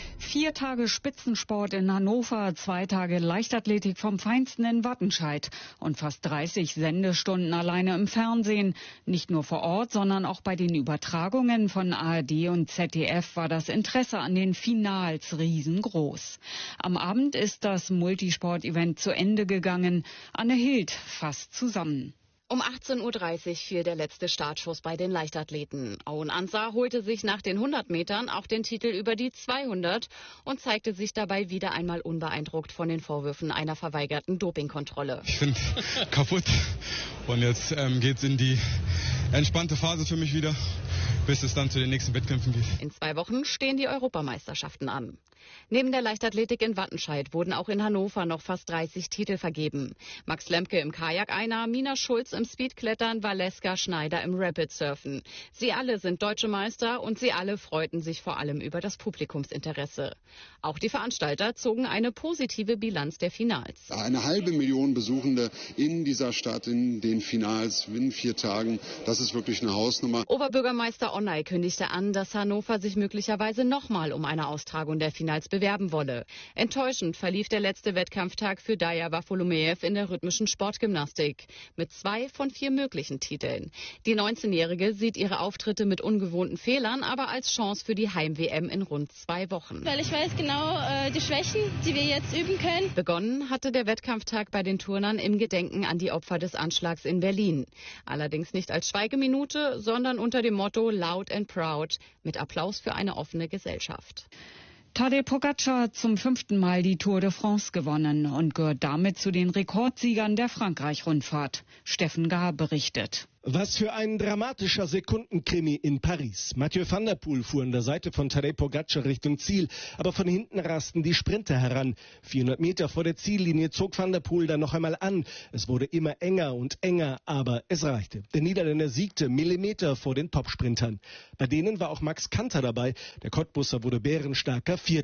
4 Tage Spitzensport in Hannover, 2 Tage Leichtathletik vom Feinsten in Wattenscheid und fast 30 Sendestunden alleine im Fernsehen. Nicht nur vor Ort, sondern auch bei den Übertragungen von ARD und ZDF war das Interesse an den Finals riesengroß. Am Abend ist das Multisport-Event zu Ende gegangen. Anne Hild fasst zusammen. Um 18:30 Uhr fiel der letzte Startschuss bei den Leichtathleten. Aoun Ansah holte sich nach den 100 Metern auch den Titel über die 200 und zeigte sich dabei wieder einmal unbeeindruckt von den Vorwürfen einer verweigerten Dopingkontrolle. Ich bin kaputt und jetzt geht's in die entspannte Phase für mich wieder, bis es dann zu den nächsten Wettkämpfen geht. In 2 Wochen stehen die Europameisterschaften an. Neben der Leichtathletik in Wattenscheid wurden auch in Hannover noch fast 30 Titel vergeben. Max Lemke im Kajak-Einer, Mina Schulz im Speedklettern, Valeska Schneider im Rapidsurfen. Sie alle sind deutsche Meister und sie alle freuten sich vor allem über das Publikumsinteresse. Auch die Veranstalter zogen eine positive Bilanz der Finals. 500.000 Besuchende in dieser Stadt in den Finals in 4 Tagen, das ist wirklich eine Hausnummer. Oberbürgermeister Onay kündigte an, dass Hannover sich möglicherweise nochmal um eine Austragung der Finals bewerben wolle. Enttäuschend verlief der letzte Wettkampftag für Daya Wafolumeev in der rhythmischen Sportgymnastik mit 2 von 4 möglichen Titeln. Die 19-Jährige sieht ihre Auftritte mit ungewohnten Fehlern aber als Chance für die Heim-WM in rund 2 Wochen. Weil ich weiß genau die Schwächen, die wir jetzt üben können. Begonnen hatte der Wettkampftag bei den Turnern im Gedenken an die Opfer des Anschlags in Berlin. Allerdings nicht als Schweigeminute, sondern unter dem Motto Loud and Proud mit Applaus für eine offene Gesellschaft. Tadej Pogačar hat zum 5. Mal die Tour de France gewonnen und gehört damit zu den Rekordsiegern der Frankreich-Rundfahrt. Steffen Gahr berichtet. Was für ein dramatischer Sekundenkrimi in Paris. Mathieu van der Poel fuhr an der Seite von Tadej Pogačar Richtung Ziel, aber von hinten rasten die Sprinter heran. 400 Meter vor der Ziellinie zog van der Poel dann noch einmal an. Es wurde immer enger und enger, aber es reichte. Der Niederländer siegte Millimeter vor den Topsprintern. Bei denen war auch Max Kanter dabei. Der Cottbusser wurde bärenstarker Vierter.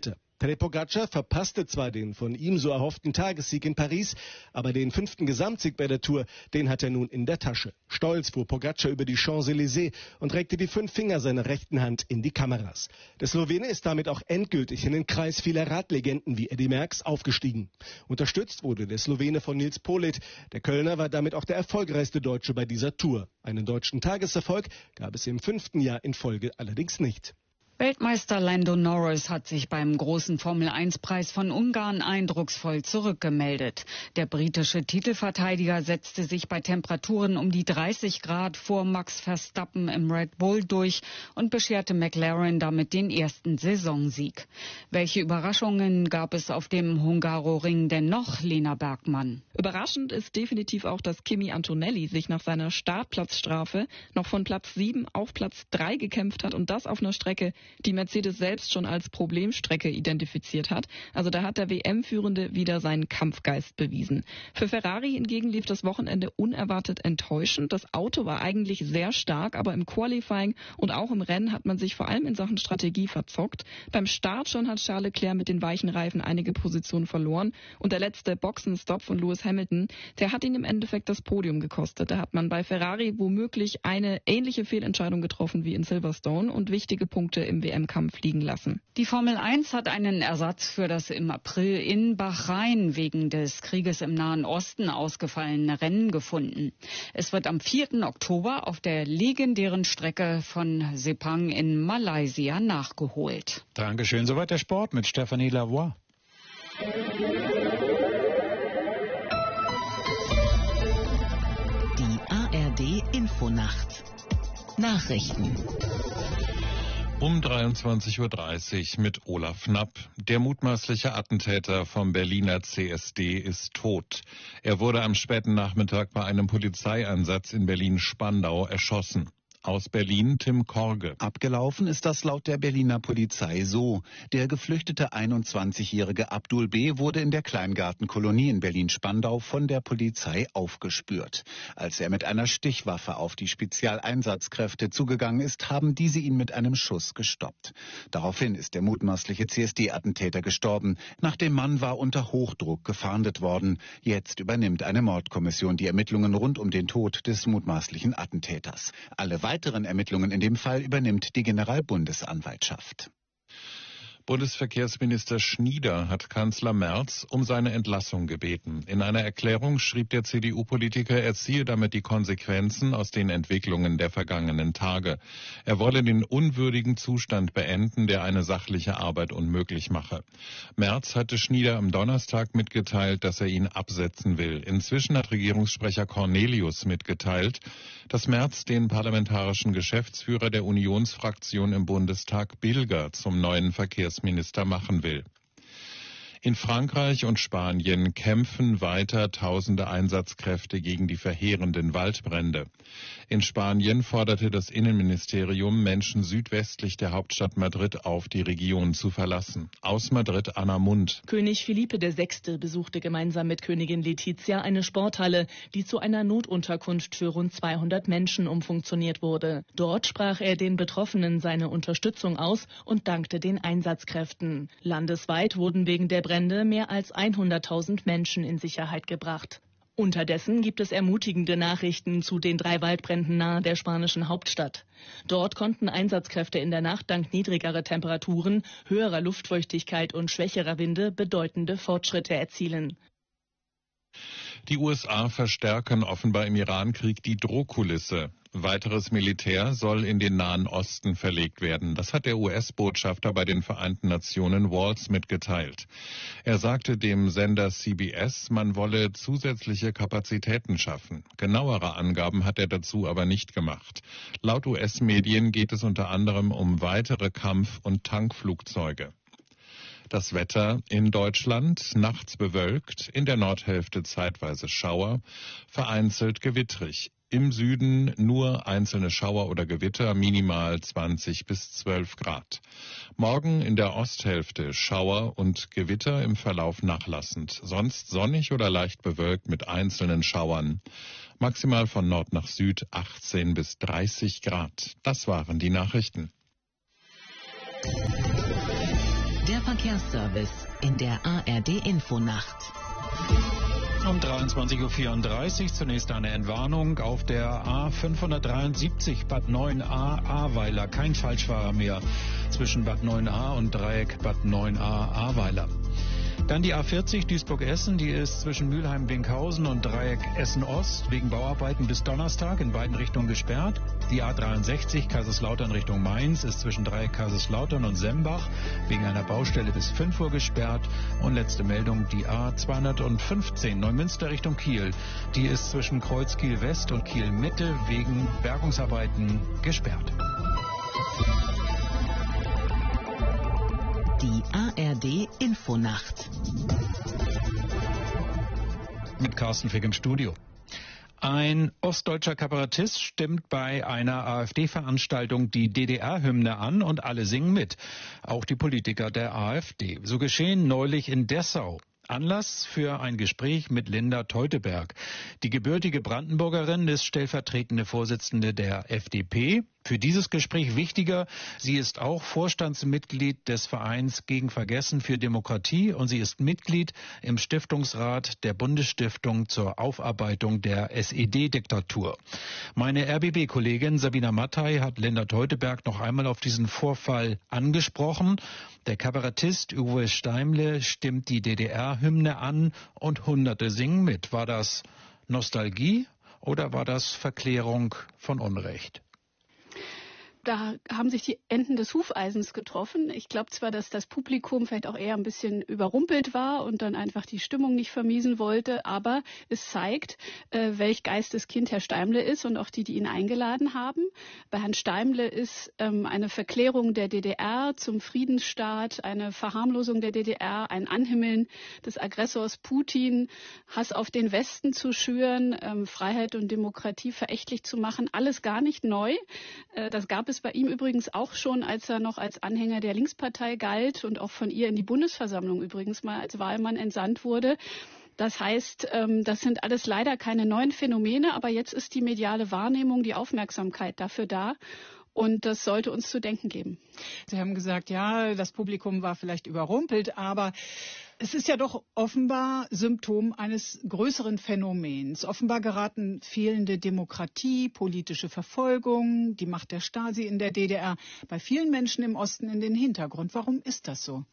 Tadej Pogačar verpasste zwar den von ihm so erhofften Tagessieg in Paris, aber den 5. Gesamtsieg bei der Tour, den hat er nun in der Tasche. Stolz fuhr Pogačar über die Champs-Élysées und reckte die 5 Finger seiner rechten Hand in die Kameras. Der Slowene ist damit auch endgültig in den Kreis vieler Radlegenden wie Eddy Merckx aufgestiegen. Unterstützt wurde der Slowene von Nils Politt. Der Kölner war damit auch der erfolgreichste Deutsche bei dieser Tour. Einen deutschen Tageserfolg gab es im 5. Jahr in Folge allerdings nicht. Weltmeister Lando Norris hat sich beim großen Formel-1-Preis von Ungarn eindrucksvoll zurückgemeldet. Der britische Titelverteidiger setzte sich bei Temperaturen um die 30 Grad vor Max Verstappen im Red Bull durch und bescherte McLaren damit den ersten Saisonsieg. Welche Überraschungen gab es auf dem Hungaroring denn noch, Lena Bergmann? Überraschend ist definitiv auch, dass Kimi Antonelli sich nach seiner Startplatzstrafe noch von Platz 7 auf Platz 3 gekämpft hat und das auf einer Strecke, die Mercedes selbst schon als Problemstrecke identifiziert hat. Also da hat der WM-Führende wieder seinen Kampfgeist bewiesen. Für Ferrari hingegen lief das Wochenende unerwartet enttäuschend. Das Auto war eigentlich sehr stark, aber im Qualifying und auch im Rennen hat man sich vor allem in Sachen Strategie verzockt. Beim Start schon hat Charles Leclerc mit den weichen Reifen einige Positionen verloren und der letzte Boxenstopp von Lewis Hamilton, der hat ihn im Endeffekt das Podium gekostet. Da hat man bei Ferrari womöglich eine ähnliche Fehlentscheidung getroffen wie in Silverstone und wichtige Punkte im WM-Kampf liegen lassen. Die Formel 1 hat einen Ersatz für das im April in Bahrain wegen des Krieges im Nahen Osten ausgefallene Rennen gefunden. Es wird am 4. Oktober auf der legendären Strecke von Sepang in Malaysia nachgeholt. Dankeschön. Soweit der Sport mit Stefanie Lavoie. Die ARD Infonacht. Nachrichten. Um 23:30 Uhr mit Olaf Knapp. Der mutmaßliche Attentäter vom Berliner CSD ist tot. Er wurde am späten Nachmittag bei einem Polizeieinsatz in Berlin-Spandau erschossen. Aus Berlin Tim Korge. Abgelaufen ist das laut der Berliner Polizei so. Der geflüchtete 21-jährige Abdul B. wurde in der Kleingartenkolonie in Berlin-Spandau von der Polizei aufgespürt. Als er mit einer Stichwaffe auf die Spezialeinsatzkräfte zugegangen ist, haben diese ihn mit einem Schuss gestoppt. Daraufhin ist der mutmaßliche CSD-Attentäter gestorben. Nach dem Mann war unter Hochdruck gefahndet worden. Jetzt übernimmt eine Mordkommission die Ermittlungen rund um den Tod des mutmaßlichen Attentäters. Alle weiteren Ermittlungen in dem Fall übernimmt die Generalbundesanwaltschaft. Bundesverkehrsminister Schnieder hat Kanzler Merz um seine Entlassung gebeten. In einer Erklärung schrieb der CDU-Politiker, er ziehe damit die Konsequenzen aus den Entwicklungen der vergangenen Tage. Er wolle den unwürdigen Zustand beenden, der eine sachliche Arbeit unmöglich mache. Merz hatte Schnieder am Donnerstag mitgeteilt, dass er ihn absetzen will. Inzwischen hat Regierungssprecher Cornelius mitgeteilt, dass Merz den parlamentarischen Geschäftsführer der Unionsfraktion im Bundestag Bilger zum neuen Verkehrsminister machen will. In Frankreich und Spanien kämpfen weiter tausende Einsatzkräfte gegen die verheerenden Waldbrände. In Spanien forderte das Innenministerium Menschen südwestlich der Hauptstadt Madrid auf, die Region zu verlassen. Aus Madrid Anna Mund. König Philippe VI. Besuchte gemeinsam mit Königin Letizia eine Sporthalle, die zu einer Notunterkunft für rund 200 Menschen umfunktioniert wurde. Dort sprach er den Betroffenen seine Unterstützung aus und dankte den Einsatzkräften. Landesweit wurden wegen der Brände mehr als 100.000 Menschen in Sicherheit gebracht. Unterdessen gibt es ermutigende Nachrichten zu den 3 Waldbränden nahe der spanischen Hauptstadt. Dort konnten Einsatzkräfte in der Nacht dank niedrigerer Temperaturen, höherer Luftfeuchtigkeit und schwächerer Winde bedeutende Fortschritte erzielen. Die USA verstärken offenbar im Iran-Krieg die Drohkulisse. Weiteres Militär soll in den Nahen Osten verlegt werden. Das hat der US-Botschafter bei den Vereinten Nationen Walls mitgeteilt. Er sagte dem Sender CBS, man wolle zusätzliche Kapazitäten schaffen. Genauere Angaben hat er dazu aber nicht gemacht. Laut US-Medien geht es unter anderem um weitere Kampf- und Tankflugzeuge. Das Wetter in Deutschland nachts bewölkt, in der Nordhälfte zeitweise Schauer, vereinzelt gewittrig. Im Süden nur einzelne Schauer oder Gewitter, minimal 20 bis 12 Grad. Morgen in der Osthälfte Schauer und Gewitter, im Verlauf nachlassend. Sonst sonnig oder leicht bewölkt mit einzelnen Schauern. Maximal von Nord nach Süd 18 bis 30 Grad. Das waren die Nachrichten. Der Verkehrsservice in der ARD Infonacht. Um 23.34 Uhr zunächst eine Entwarnung auf der A573 Bad 9a Ahrweiler. Kein Falschfahrer mehr zwischen Bad 9a und Dreieck Bad 9a Ahrweiler. Dann die A40 Duisburg-Essen, die ist zwischen Mülheim-Winkhausen und Dreieck Essen-Ost wegen Bauarbeiten bis Donnerstag in beiden Richtungen gesperrt. Die A63 Kaiserslautern Richtung Mainz ist zwischen Dreieck Kaiserslautern und Sembach wegen einer Baustelle bis 5 Uhr gesperrt. Und letzte Meldung, die A215 Neumünster Richtung Kiel, die ist zwischen Kreuz Kiel West und Kiel Mitte wegen Bergungsarbeiten gesperrt. Die ARD Infonacht. Mit Carsten Fick im Studio. Ein ostdeutscher Kabarettist stimmt bei einer AfD-Veranstaltung die DDR-Hymne an und alle singen mit. Auch die Politiker der AfD. So geschehen neulich in Dessau. Anlass für ein Gespräch mit Linda Teuteberg. Die gebürtige Brandenburgerin ist stellvertretende Vorsitzende der FDP. Für dieses Gespräch wichtiger, sie ist auch Vorstandsmitglied des Vereins Gegen Vergessen für Demokratie und sie ist Mitglied im Stiftungsrat der Bundesstiftung zur Aufarbeitung der SED-Diktatur. Meine RBB-Kollegin Sabina Mattei hat Linda Teuteberg noch einmal auf diesen Vorfall angesprochen. Der Kabarettist Uwe Steimle stimmt die DDR-Hymne an und Hunderte singen mit. War das Nostalgie oder war das Verklärung von Unrecht? Da haben sich die Enden des Hufeisens getroffen. Ich glaube zwar, dass das Publikum vielleicht auch eher ein bisschen überrumpelt war und dann einfach die Stimmung nicht vermiesen wollte, aber es zeigt, welch Geisteskind Herr Steimle ist und auch die ihn eingeladen haben. Bei Herrn Steimle ist eine Verklärung der DDR zum Friedensstaat, eine Verharmlosung der DDR, ein Anhimmeln des Aggressors Putin, Hass auf den Westen zu schüren, Freiheit und Demokratie verächtlich zu machen, alles gar nicht neu. Das gab es bei ihm übrigens auch schon, als er noch als Anhänger der Linkspartei galt und auch von ihr in die Bundesversammlung übrigens mal als Wahlmann entsandt wurde. Das heißt, das sind alles leider keine neuen Phänomene, aber jetzt ist die mediale Wahrnehmung, die Aufmerksamkeit dafür da. Und das sollte uns zu denken geben. Sie haben gesagt, ja, das Publikum war vielleicht überrumpelt, aber es ist ja doch offenbar Symptom eines größeren Phänomens. Offenbar geraten fehlende Demokratie, politische Verfolgung, die Macht der Stasi in der DDR bei vielen Menschen im Osten in den Hintergrund. Warum ist das so?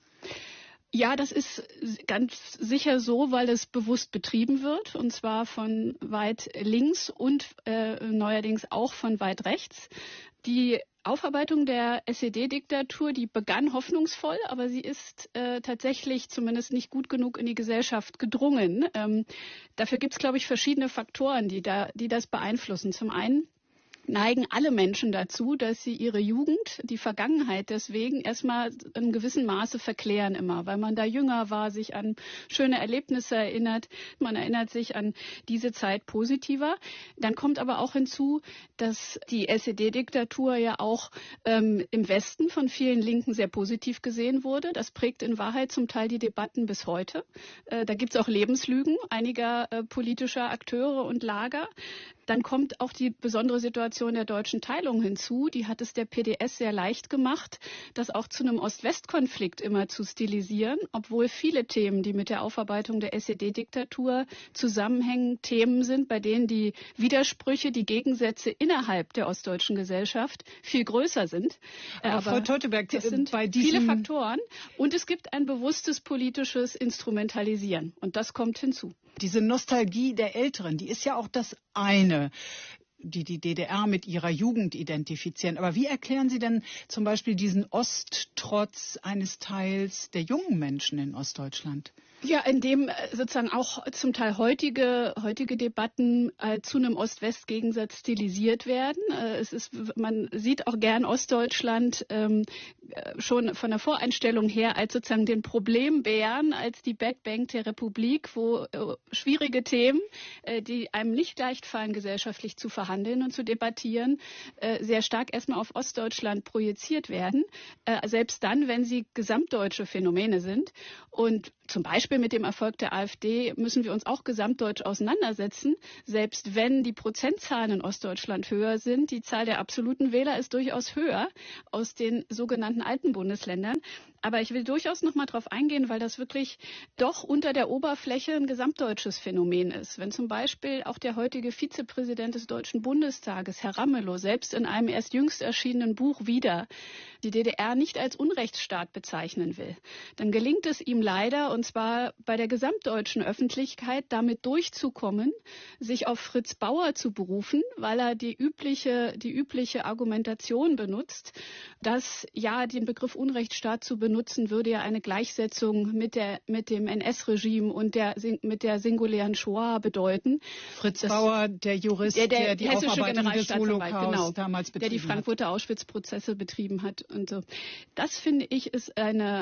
Ja, das ist ganz sicher so, weil es bewusst betrieben wird, und zwar von weit links und neuerdings auch von weit rechts. Die Aufarbeitung der SED-Diktatur, die begann hoffnungsvoll, aber sie ist tatsächlich zumindest nicht gut genug in die Gesellschaft gedrungen. Dafür gibt es, glaube ich, verschiedene Faktoren, die das beeinflussen. Zum einen neigen alle Menschen dazu, dass sie ihre Jugend, die Vergangenheit deswegen erstmal in einem gewissen Maße verklären immer, weil man da jünger war, sich an schöne Erlebnisse erinnert. Man erinnert sich an diese Zeit positiver. Dann kommt aber auch hinzu, dass die SED-Diktatur ja auch im Westen von vielen Linken sehr positiv gesehen wurde. Das prägt in Wahrheit zum Teil die Debatten bis heute. Da gibt es auch Lebenslügen einiger politischer Akteure und Lager. Dann kommt auch die besondere Situation der deutschen Teilung hinzu. Die hat es der PDS sehr leicht gemacht, das auch zu einem Ost-West-Konflikt immer zu stilisieren, obwohl viele Themen, die mit der Aufarbeitung der SED-Diktatur zusammenhängen, Themen sind, bei denen die Widersprüche, die Gegensätze innerhalb der ostdeutschen Gesellschaft viel größer sind. Aber Frau Teuteberg, das sind viele Faktoren und es gibt ein bewusstes politisches Instrumentalisieren und das kommt hinzu. Diese Nostalgie der Älteren, die ist ja auch das eine, die DDR mit ihrer Jugend identifizieren. Aber wie erklären Sie denn zum Beispiel diesen Osttrotz eines Teils der jungen Menschen in Ostdeutschland? Ja, indem sozusagen auch zum Teil heutige Debatten zu einem Ost-West-Gegensatz stilisiert werden. Man sieht auch gern Ostdeutschland schon von der Voreinstellung her als sozusagen den Problembären, als die Bad Bank der Republik, wo schwierige Themen, die einem nicht leicht fallen, gesellschaftlich zu verhandeln und zu debattieren, sehr stark erstmal auf Ostdeutschland projiziert werden, selbst dann, wenn sie gesamtdeutsche Phänomene sind. Und zum Beispiel mit dem Erfolg der AfD müssen wir uns auch gesamtdeutsch auseinandersetzen. Selbst wenn die Prozentzahlen in Ostdeutschland höher sind, die Zahl der absoluten Wähler ist durchaus höher aus den sogenannten alten Bundesländern. Aber ich will durchaus noch mal darauf eingehen, weil das wirklich doch unter der Oberfläche ein gesamtdeutsches Phänomen ist. Wenn zum Beispiel auch der heutige Vizepräsident des Deutschen Bundestages, Herr Ramelow, selbst in einem erst jüngst erschienenen Buch wieder die DDR nicht als Unrechtsstaat bezeichnen will, dann gelingt es ihm leider, und zwar bei der gesamtdeutschen Öffentlichkeit, damit durchzukommen, sich auf Fritz Bauer zu berufen, weil er die übliche Argumentation benutzt, dass ja den Begriff Unrechtsstaat zu benutzen, würde ja eine Gleichsetzung mit dem NS-Regime und mit der singulären Shoah bedeuten. Fritz Bauer, der Jurist, der die Aufarbeitung des Holocaust damals betrieben hat. Der die Frankfurter Auschwitz-Prozesse betrieben hat. Und so. Das, finde ich, ist eine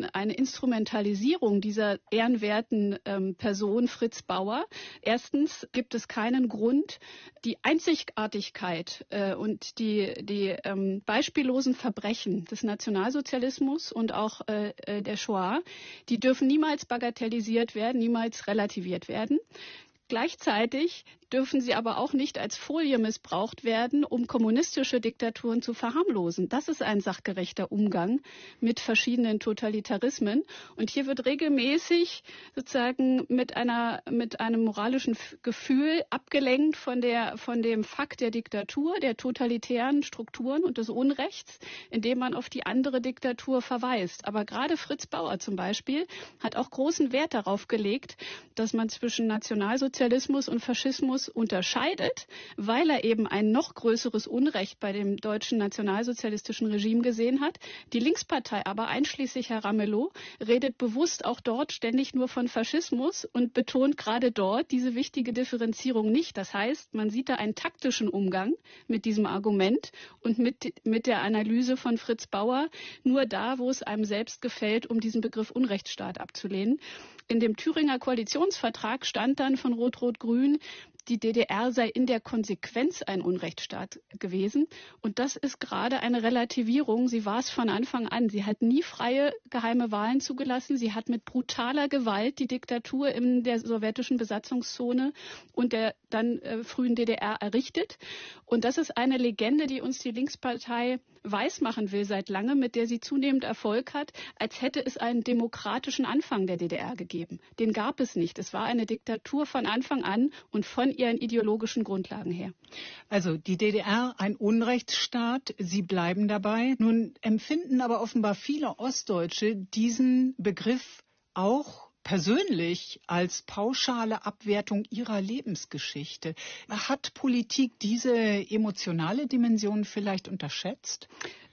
Instrumentalisierung dieser ehrenwerten Person Fritz Bauer. Erstens gibt es keinen Grund, die Einzigartigkeit und die beispiellosen Verbrechen des Nationalsozialismus und auch der Shoah, die dürfen niemals bagatellisiert werden, niemals relativiert werden. Gleichzeitig dürfen sie aber auch nicht als Folie missbraucht werden, um kommunistische Diktaturen zu verharmlosen. Das ist ein sachgerechter Umgang mit verschiedenen Totalitarismen. Und hier wird regelmäßig sozusagen mit einem moralischen Gefühl abgelenkt von dem Fakt der Diktatur, der totalitären Strukturen und des Unrechts, indem man auf die andere Diktatur verweist. Aber gerade Fritz Bauer zum Beispiel hat auch großen Wert darauf gelegt, dass man zwischen Nationalsozialismus und Faschismus unterscheidet, weil er eben ein noch größeres Unrecht bei dem deutschen nationalsozialistischen Regime gesehen hat. Die Linkspartei aber, einschließlich Herr Ramelow, redet bewusst auch dort ständig nur von Faschismus und betont gerade dort diese wichtige Differenzierung nicht. Das heißt, man sieht da einen taktischen Umgang mit diesem Argument und mit der Analyse von Fritz Bauer nur da, wo es einem selbst gefällt, um diesen Begriff Unrechtsstaat abzulehnen. In dem Thüringer Koalitionsvertrag stand dann von Rot-Rot-Grün, die DDR sei in der Konsequenz ein Unrechtsstaat gewesen. Und das ist gerade eine Relativierung. Sie war es von Anfang an. Sie hat nie freie, geheime Wahlen zugelassen. Sie hat mit brutaler Gewalt die Diktatur in der sowjetischen Besatzungszone und der dann frühen DDR errichtet. Und das ist eine Legende, die uns die Linkspartei weismachen will seit langem, mit der sie zunehmend Erfolg hat, als hätte es einen demokratischen Anfang der DDR gegeben. Den gab es nicht. Es war eine Diktatur von Anfang an und von ihren ideologischen Grundlagen her. Also die DDR ein Unrechtsstaat, Sie bleiben dabei. Nun empfinden aber offenbar viele Ostdeutsche diesen Begriff auch persönlich als pauschale Abwertung ihrer Lebensgeschichte. Hat Politik diese emotionale Dimension vielleicht unterschätzt?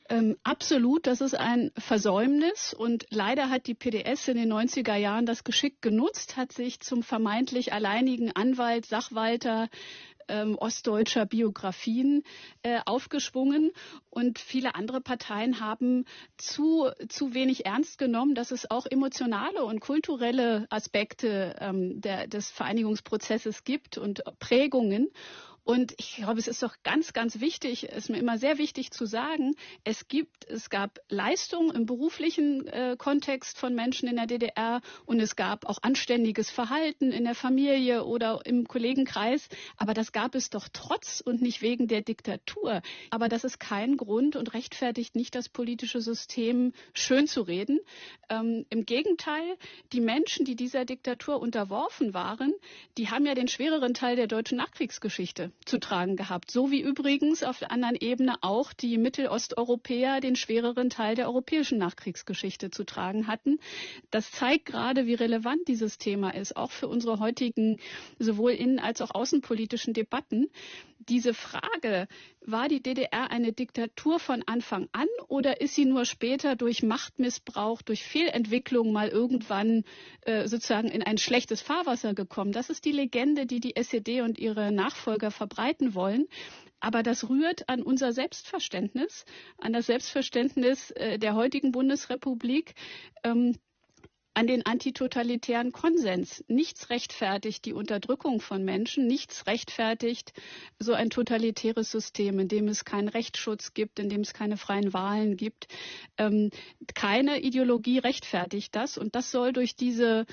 Absolut, das ist ein Versäumnis und leider hat die PDS in den 90er Jahren das geschickt genutzt, hat sich zum vermeintlich alleinigen Anwalt, Sachwalter ostdeutscher Biografien aufgeschwungen und viele andere Parteien haben zu wenig ernst genommen, dass es auch emotionale und kulturelle Aspekte des Vereinigungsprozesses gibt und Prägungen. Und ich glaube, es ist doch ganz, ganz wichtig, es ist mir immer sehr wichtig zu sagen, es gab Leistungen im beruflichen Kontext von Menschen in der DDR und es gab auch anständiges Verhalten in der Familie oder im Kollegenkreis. Aber das gab es doch trotz und nicht wegen der Diktatur. Aber das ist kein Grund und rechtfertigt nicht, das politische System schön zu reden. Im Gegenteil, die Menschen, die dieser Diktatur unterworfen waren, die haben ja den schwereren Teil der deutschen Nachkriegsgeschichte zu tragen gehabt. So wie übrigens auf der anderen Ebene auch die Mittelosteuropäer den schwereren Teil der europäischen Nachkriegsgeschichte zu tragen hatten. Das zeigt gerade, wie relevant dieses Thema ist, auch für unsere heutigen sowohl innen- als auch außenpolitischen Debatten. Diese Frage, war die DDR eine Diktatur von Anfang an oder ist sie nur später durch Machtmissbrauch, durch Fehlentwicklung mal irgendwann sozusagen in ein schlechtes Fahrwasser gekommen? Das ist die Legende, die die SED und ihre Nachfolger verbreiten wollen. Aber das rührt an unser Selbstverständnis, an das Selbstverständnis der heutigen Bundesrepublik, an den antitotalitären Konsens. Nichts rechtfertigt die Unterdrückung von Menschen, nichts rechtfertigt so ein totalitäres System, in dem es keinen Rechtsschutz gibt, in dem es keine freien Wahlen gibt. Keine Ideologie rechtfertigt das und das soll durch diese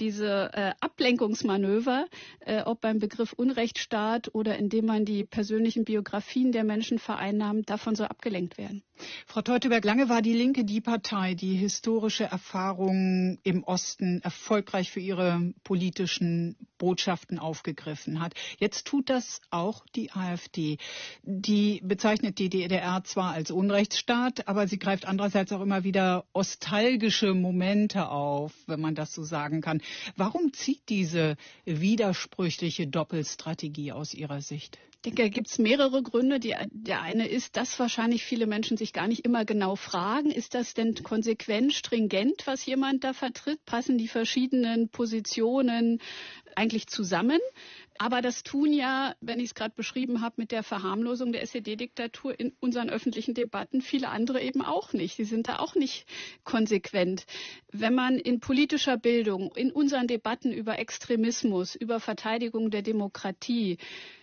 Ablenkungsmanöver, ob beim Begriff Unrechtsstaat oder indem man die persönlichen Biografien der Menschen vereinnahmt, davon soll abgelenkt werden. Frau Teuteberg, lange war die Linke die Partei, die historische Erfahrungen im Osten erfolgreich für ihre politischen Botschaften aufgegriffen hat. Jetzt tut das auch die AfD. Die bezeichnet die DDR zwar als Unrechtsstaat, aber sie greift andererseits auch immer wieder nostalgische Momente auf, wenn man das so sagen kann. Warum zieht diese widersprüchliche Doppelstrategie aus Ihrer Sicht? Ich denke, da gibt es mehrere Gründe. Der eine ist, dass wahrscheinlich viele Menschen sich gar nicht immer genau fragen, ist das denn konsequent, stringent, was jemand da vertritt? Passen die verschiedenen Positionen eigentlich zusammen? Aber das tun ja, wenn ich es gerade beschrieben habe, mit der Verharmlosung der SED-Diktatur in unseren öffentlichen Debatten viele andere eben auch nicht. Die sind da auch nicht konsequent. Wenn man in politischer Bildung, in unseren Debatten über Extremismus, über Verteidigung der Demokratie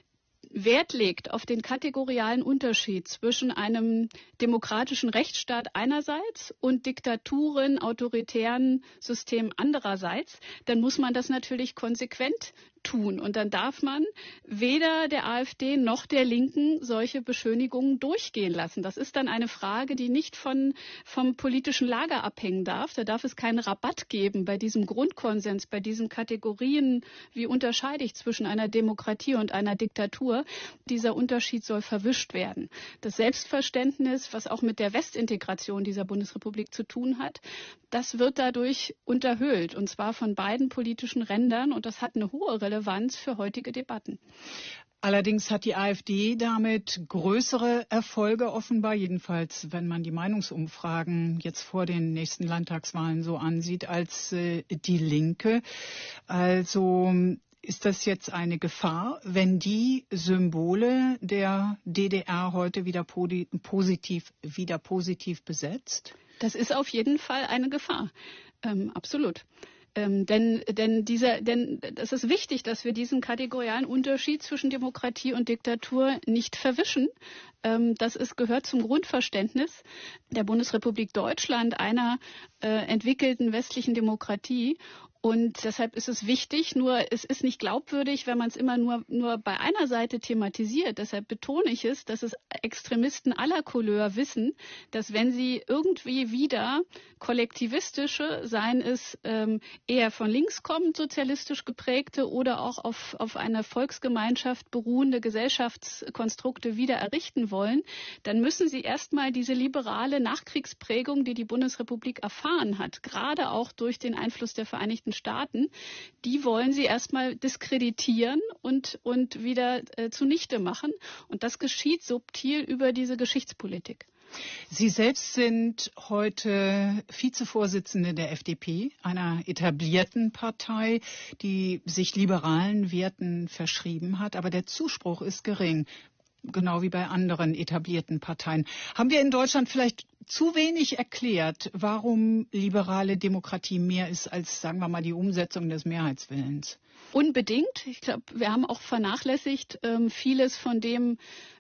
Wert legt auf den kategorialen Unterschied zwischen einem demokratischen Rechtsstaat einerseits und Diktaturen, autoritären Systemen andererseits, dann muss man das natürlich konsequent tun. Und dann darf man weder der AfD noch der Linken solche Beschönigungen durchgehen lassen. Das ist dann eine Frage, die nicht vom politischen Lager abhängen darf. Da darf es keinen Rabatt geben bei diesem Grundkonsens, bei diesen Kategorien, wie unterscheide ich zwischen einer Demokratie und einer Diktatur. Dieser Unterschied soll verwischt werden. Das Selbstverständnis, was auch mit der Westintegration dieser Bundesrepublik zu tun hat, das wird dadurch unterhöhlt, und zwar von beiden politischen Rändern, und das hat eine hohe Relevanz für heutige Debatten. Allerdings hat die AfD damit größere Erfolge offenbar, jedenfalls wenn man die Meinungsumfragen jetzt vor den nächsten Landtagswahlen so ansieht, als die Linke. Also ist das jetzt eine Gefahr, wenn die Symbole der DDR heute wieder positiv besetzt? Das ist auf jeden Fall eine Gefahr, absolut. Denn es ist wichtig, dass wir diesen kategorialen Unterschied zwischen Demokratie und Diktatur nicht verwischen. Gehört zum Grundverständnis der Bundesrepublik Deutschland, einer entwickelten westlichen Demokratie. Und deshalb ist es wichtig, nur es ist nicht glaubwürdig, wenn man es immer nur bei einer Seite thematisiert. Deshalb betone ich es, dass es Extremisten aller Couleur wissen, dass wenn sie irgendwie wieder kollektivistische, seien es eher von links kommend sozialistisch geprägte oder auch auf einer Volksgemeinschaft beruhende Gesellschaftskonstrukte wieder errichten wollen, dann müssen sie erstmal diese liberale Nachkriegsprägung, die die Bundesrepublik erfahren hat, gerade auch durch den Einfluss der Vereinigten Staaten, die wollen sie erstmal diskreditieren und wieder zunichte machen. Und das geschieht subtil über diese Geschichtspolitik. Sie selbst sind heute Vizevorsitzende der FDP, einer etablierten Partei, die sich liberalen Werten verschrieben hat. Aber der Zuspruch ist gering, genau wie bei anderen etablierten Parteien. Haben wir in Deutschland vielleicht zu wenig erklärt, warum liberale Demokratie mehr ist als, sagen wir mal, die Umsetzung des Mehrheitswillens? Unbedingt. Ich glaube, wir haben auch vernachlässigt vieles von dem,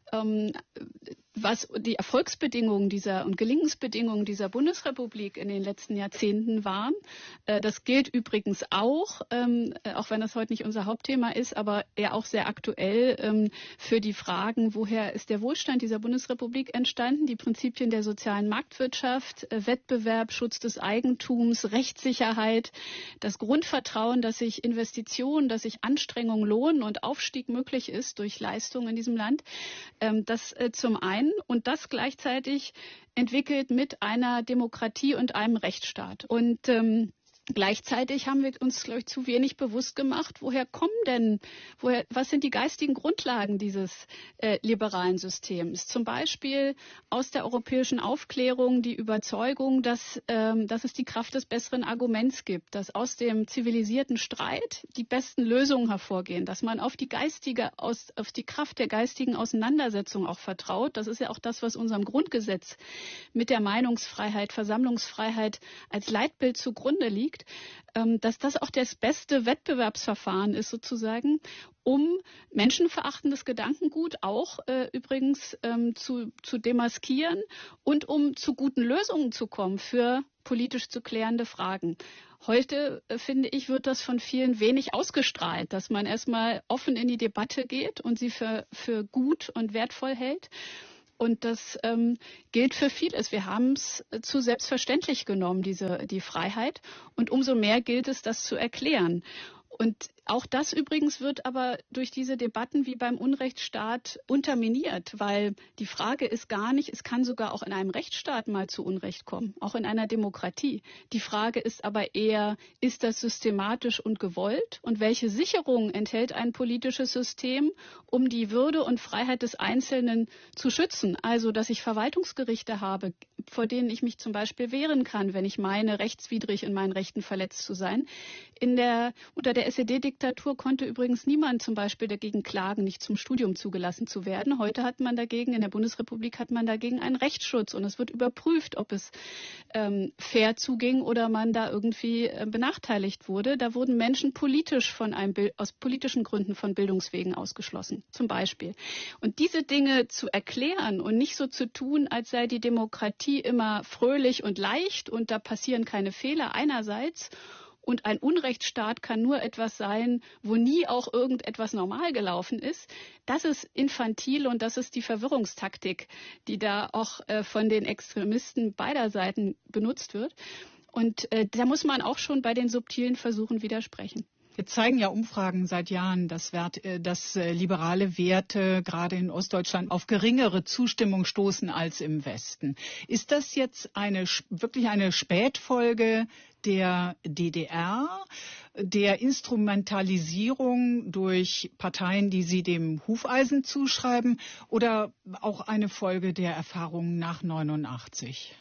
was die Erfolgsbedingungen und Gelingensbedingungen dieser Bundesrepublik in den letzten Jahrzehnten waren. Das gilt übrigens auch wenn das heute nicht unser Hauptthema ist, aber ja auch sehr aktuell für die Fragen, woher ist der Wohlstand dieser Bundesrepublik entstanden, die Prinzipien der sozialen Marktwirtschaft, Wettbewerb, Schutz des Eigentums, Rechtssicherheit, das Grundvertrauen, dass sich Investitionen, dass sich Anstrengungen lohnen und Aufstieg möglich ist durch Leistungen in diesem Land. Das zum einen und das gleichzeitig entwickelt mit einer Demokratie und einem Rechtsstaat. Und gleichzeitig haben wir uns, glaube ich, zu wenig bewusst gemacht, was sind die geistigen Grundlagen dieses liberalen Systems? Zum Beispiel aus der europäischen Aufklärung die Überzeugung, dass es die Kraft des besseren Arguments gibt, dass aus dem zivilisierten Streit die besten Lösungen hervorgehen, dass man auf die Kraft der geistigen Auseinandersetzung auch vertraut. Das ist ja auch das, was unserem Grundgesetz mit der Meinungsfreiheit, Versammlungsfreiheit als Leitbild zugrunde liegt. Dass das auch das beste Wettbewerbsverfahren ist sozusagen, um menschenverachtendes Gedankengut auch übrigens zu demaskieren und um zu guten Lösungen zu kommen für politisch zu klärende Fragen. Heute, finde ich, wird das von vielen wenig ausgestrahlt, dass man erstmal offen in die Debatte geht und sie für gut und wertvoll hält. Und das gilt für vieles. Wir haben es zu selbstverständlich genommen, die Freiheit. Und umso mehr gilt es, das zu erklären. Und auch das übrigens wird aber durch diese Debatten wie beim Unrechtsstaat unterminiert, weil die Frage ist gar nicht, es kann sogar auch in einem Rechtsstaat mal zu Unrecht kommen, auch in einer Demokratie. Die Frage ist aber eher, ist das systematisch und gewollt und welche Sicherungen enthält ein politisches System, um die Würde und Freiheit des Einzelnen zu schützen? Also, dass ich Verwaltungsgerichte habe, vor denen ich mich zum Beispiel wehren kann, wenn ich meine, rechtswidrig in meinen Rechten verletzt zu sein. Unter der SED-Diktatur konnte übrigens niemand zum Beispiel dagegen klagen, nicht zum Studium zugelassen zu werden. Heute hat man dagegen, in der Bundesrepublik hat man dagegen einen Rechtsschutz und es wird überprüft, ob es fair zuging oder man da irgendwie benachteiligt wurde. Da wurden Menschen politisch aus politischen Gründen von Bildungswegen ausgeschlossen, zum Beispiel. Und diese Dinge zu erklären und nicht so zu tun, als sei die Demokratie immer fröhlich und leicht und da passieren keine Fehler einerseits. Und ein Unrechtsstaat kann nur etwas sein, wo nie auch irgendetwas normal gelaufen ist. Das ist infantil und das ist die Verwirrungstaktik, die da auch von den Extremisten beider Seiten benutzt wird. Und da muss man auch schon bei den subtilen Versuchen widersprechen. Jetzt zeigen ja Umfragen seit Jahren, dass liberale Werte gerade in Ostdeutschland auf geringere Zustimmung stoßen als im Westen. Ist das jetzt wirklich eine Spätfolge der DDR, der Instrumentalisierung durch Parteien, die Sie dem Hufeisen zuschreiben, oder auch eine Folge der Erfahrungen nach 89?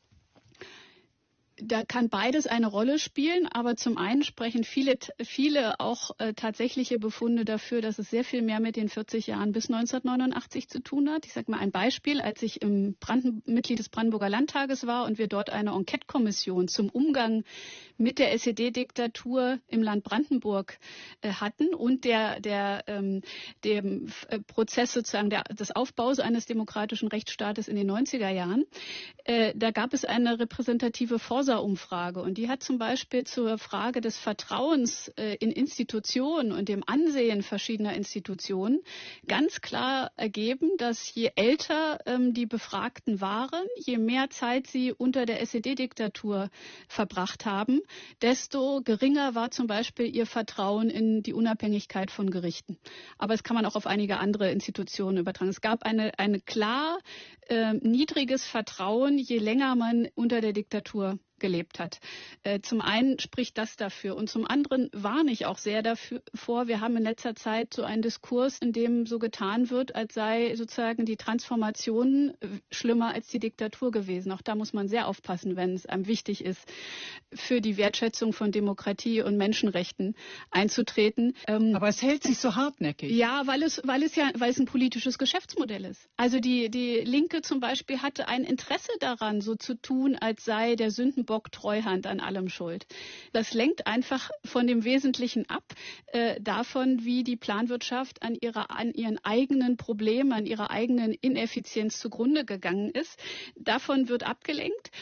Da kann beides eine Rolle spielen, aber zum einen sprechen viele auch tatsächliche Befunde dafür, dass es sehr viel mehr mit den 40 Jahren bis 1989 zu tun hat. Ich sage mal ein Beispiel, als ich Mitglied des Brandenburger Landtages war und wir dort eine Enquete-Kommission zum Umgang mit der SED-Diktatur im Land Brandenburg hatten und dem Prozess sozusagen des Aufbaus eines demokratischen Rechtsstaates in den 90er Jahren. Da gab es eine repräsentative Forsa-Umfrage und die hat zum Beispiel zur Frage des Vertrauens in Institutionen und dem Ansehen verschiedener Institutionen ganz klar ergeben, dass je älter die Befragten waren, je mehr Zeit sie unter der SED-Diktatur verbracht haben, desto geringer war zum Beispiel ihr Vertrauen in die Unabhängigkeit von Gerichten. Aber das kann man auch auf einige andere Institutionen übertragen. Es gab eine klar niedriges Vertrauen, je länger man unter der Diktatur gelebt hat. Zum einen spricht das dafür und zum anderen warne ich auch sehr davor. Wir haben in letzter Zeit so einen Diskurs, in dem so getan wird, als sei sozusagen die Transformation schlimmer als die Diktatur gewesen. Auch da muss man sehr aufpassen, wenn es einem wichtig ist, für die Wertschätzung von Demokratie und Menschenrechten einzutreten. Aber es hält sich so hartnäckig. Ja, weil es ein politisches Geschäftsmodell ist. Also die Linke zum Beispiel hatte ein Interesse daran, so zu tun, als sei der Sündenbock Treuhand an allem schuld. Das lenkt einfach von dem Wesentlichen ab, davon, wie die Planwirtschaft an ihren eigenen Problemen, an ihrer eigenen Ineffizienz zugrunde gegangen ist. Davon wird abgelenkt.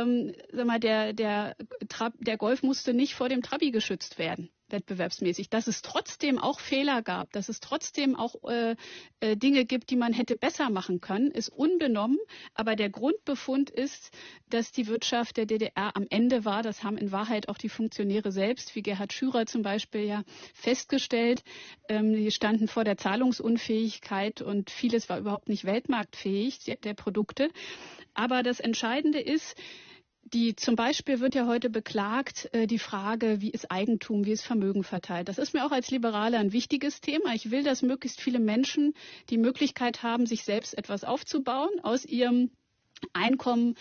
Der Golf musste nicht vor dem Trabi geschützt werden, wettbewerbsmäßig, dass es trotzdem auch Fehler gab, dass es trotzdem auch Dinge gibt, die man hätte besser machen können, ist unbenommen. Aber der Grundbefund ist, dass die Wirtschaft der DDR am Ende war. Das haben in Wahrheit auch die Funktionäre selbst, wie Gerhard Schürer zum Beispiel, ja festgestellt. Die standen vor der Zahlungsunfähigkeit und vieles war überhaupt nicht weltmarktfähig, der Produkte. Aber das Entscheidende ist, zum Beispiel wird ja heute beklagt, die Frage, wie ist Eigentum, wie ist Vermögen verteilt. Das ist mir auch als Liberale ein wichtiges Thema. Ich will, dass möglichst viele Menschen die Möglichkeit haben, sich selbst etwas aufzubauen, aus ihrem Einkommen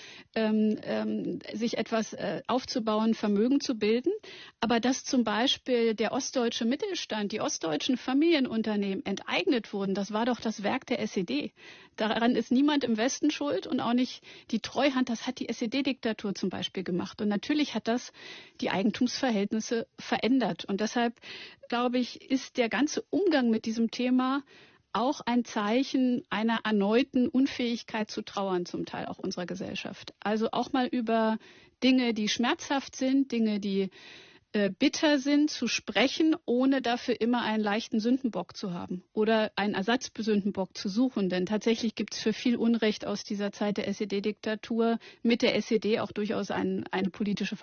sich etwas aufzubauen, Vermögen zu bilden. Aber dass zum Beispiel der ostdeutsche Mittelstand, die ostdeutschen Familienunternehmen enteignet wurden, das war doch das Werk der SED. Daran ist niemand im Westen schuld und auch nicht die Treuhand. Das hat die SED-Diktatur zum Beispiel gemacht. Und natürlich hat das die Eigentumsverhältnisse verändert. Und deshalb, glaube ich, ist der ganze Umgang mit diesem Thema auch ein Zeichen einer erneuten Unfähigkeit zu trauern, zum Teil auch unserer Gesellschaft. Also auch mal über Dinge, die schmerzhaft sind, Dinge, die bitter sind, zu sprechen, ohne dafür immer einen leichten Sündenbock zu haben oder einen Ersatzsündenbock zu suchen. Denn tatsächlich gibt es für viel Unrecht aus dieser Zeit der SED-Diktatur mit der SED auch durchaus eine politische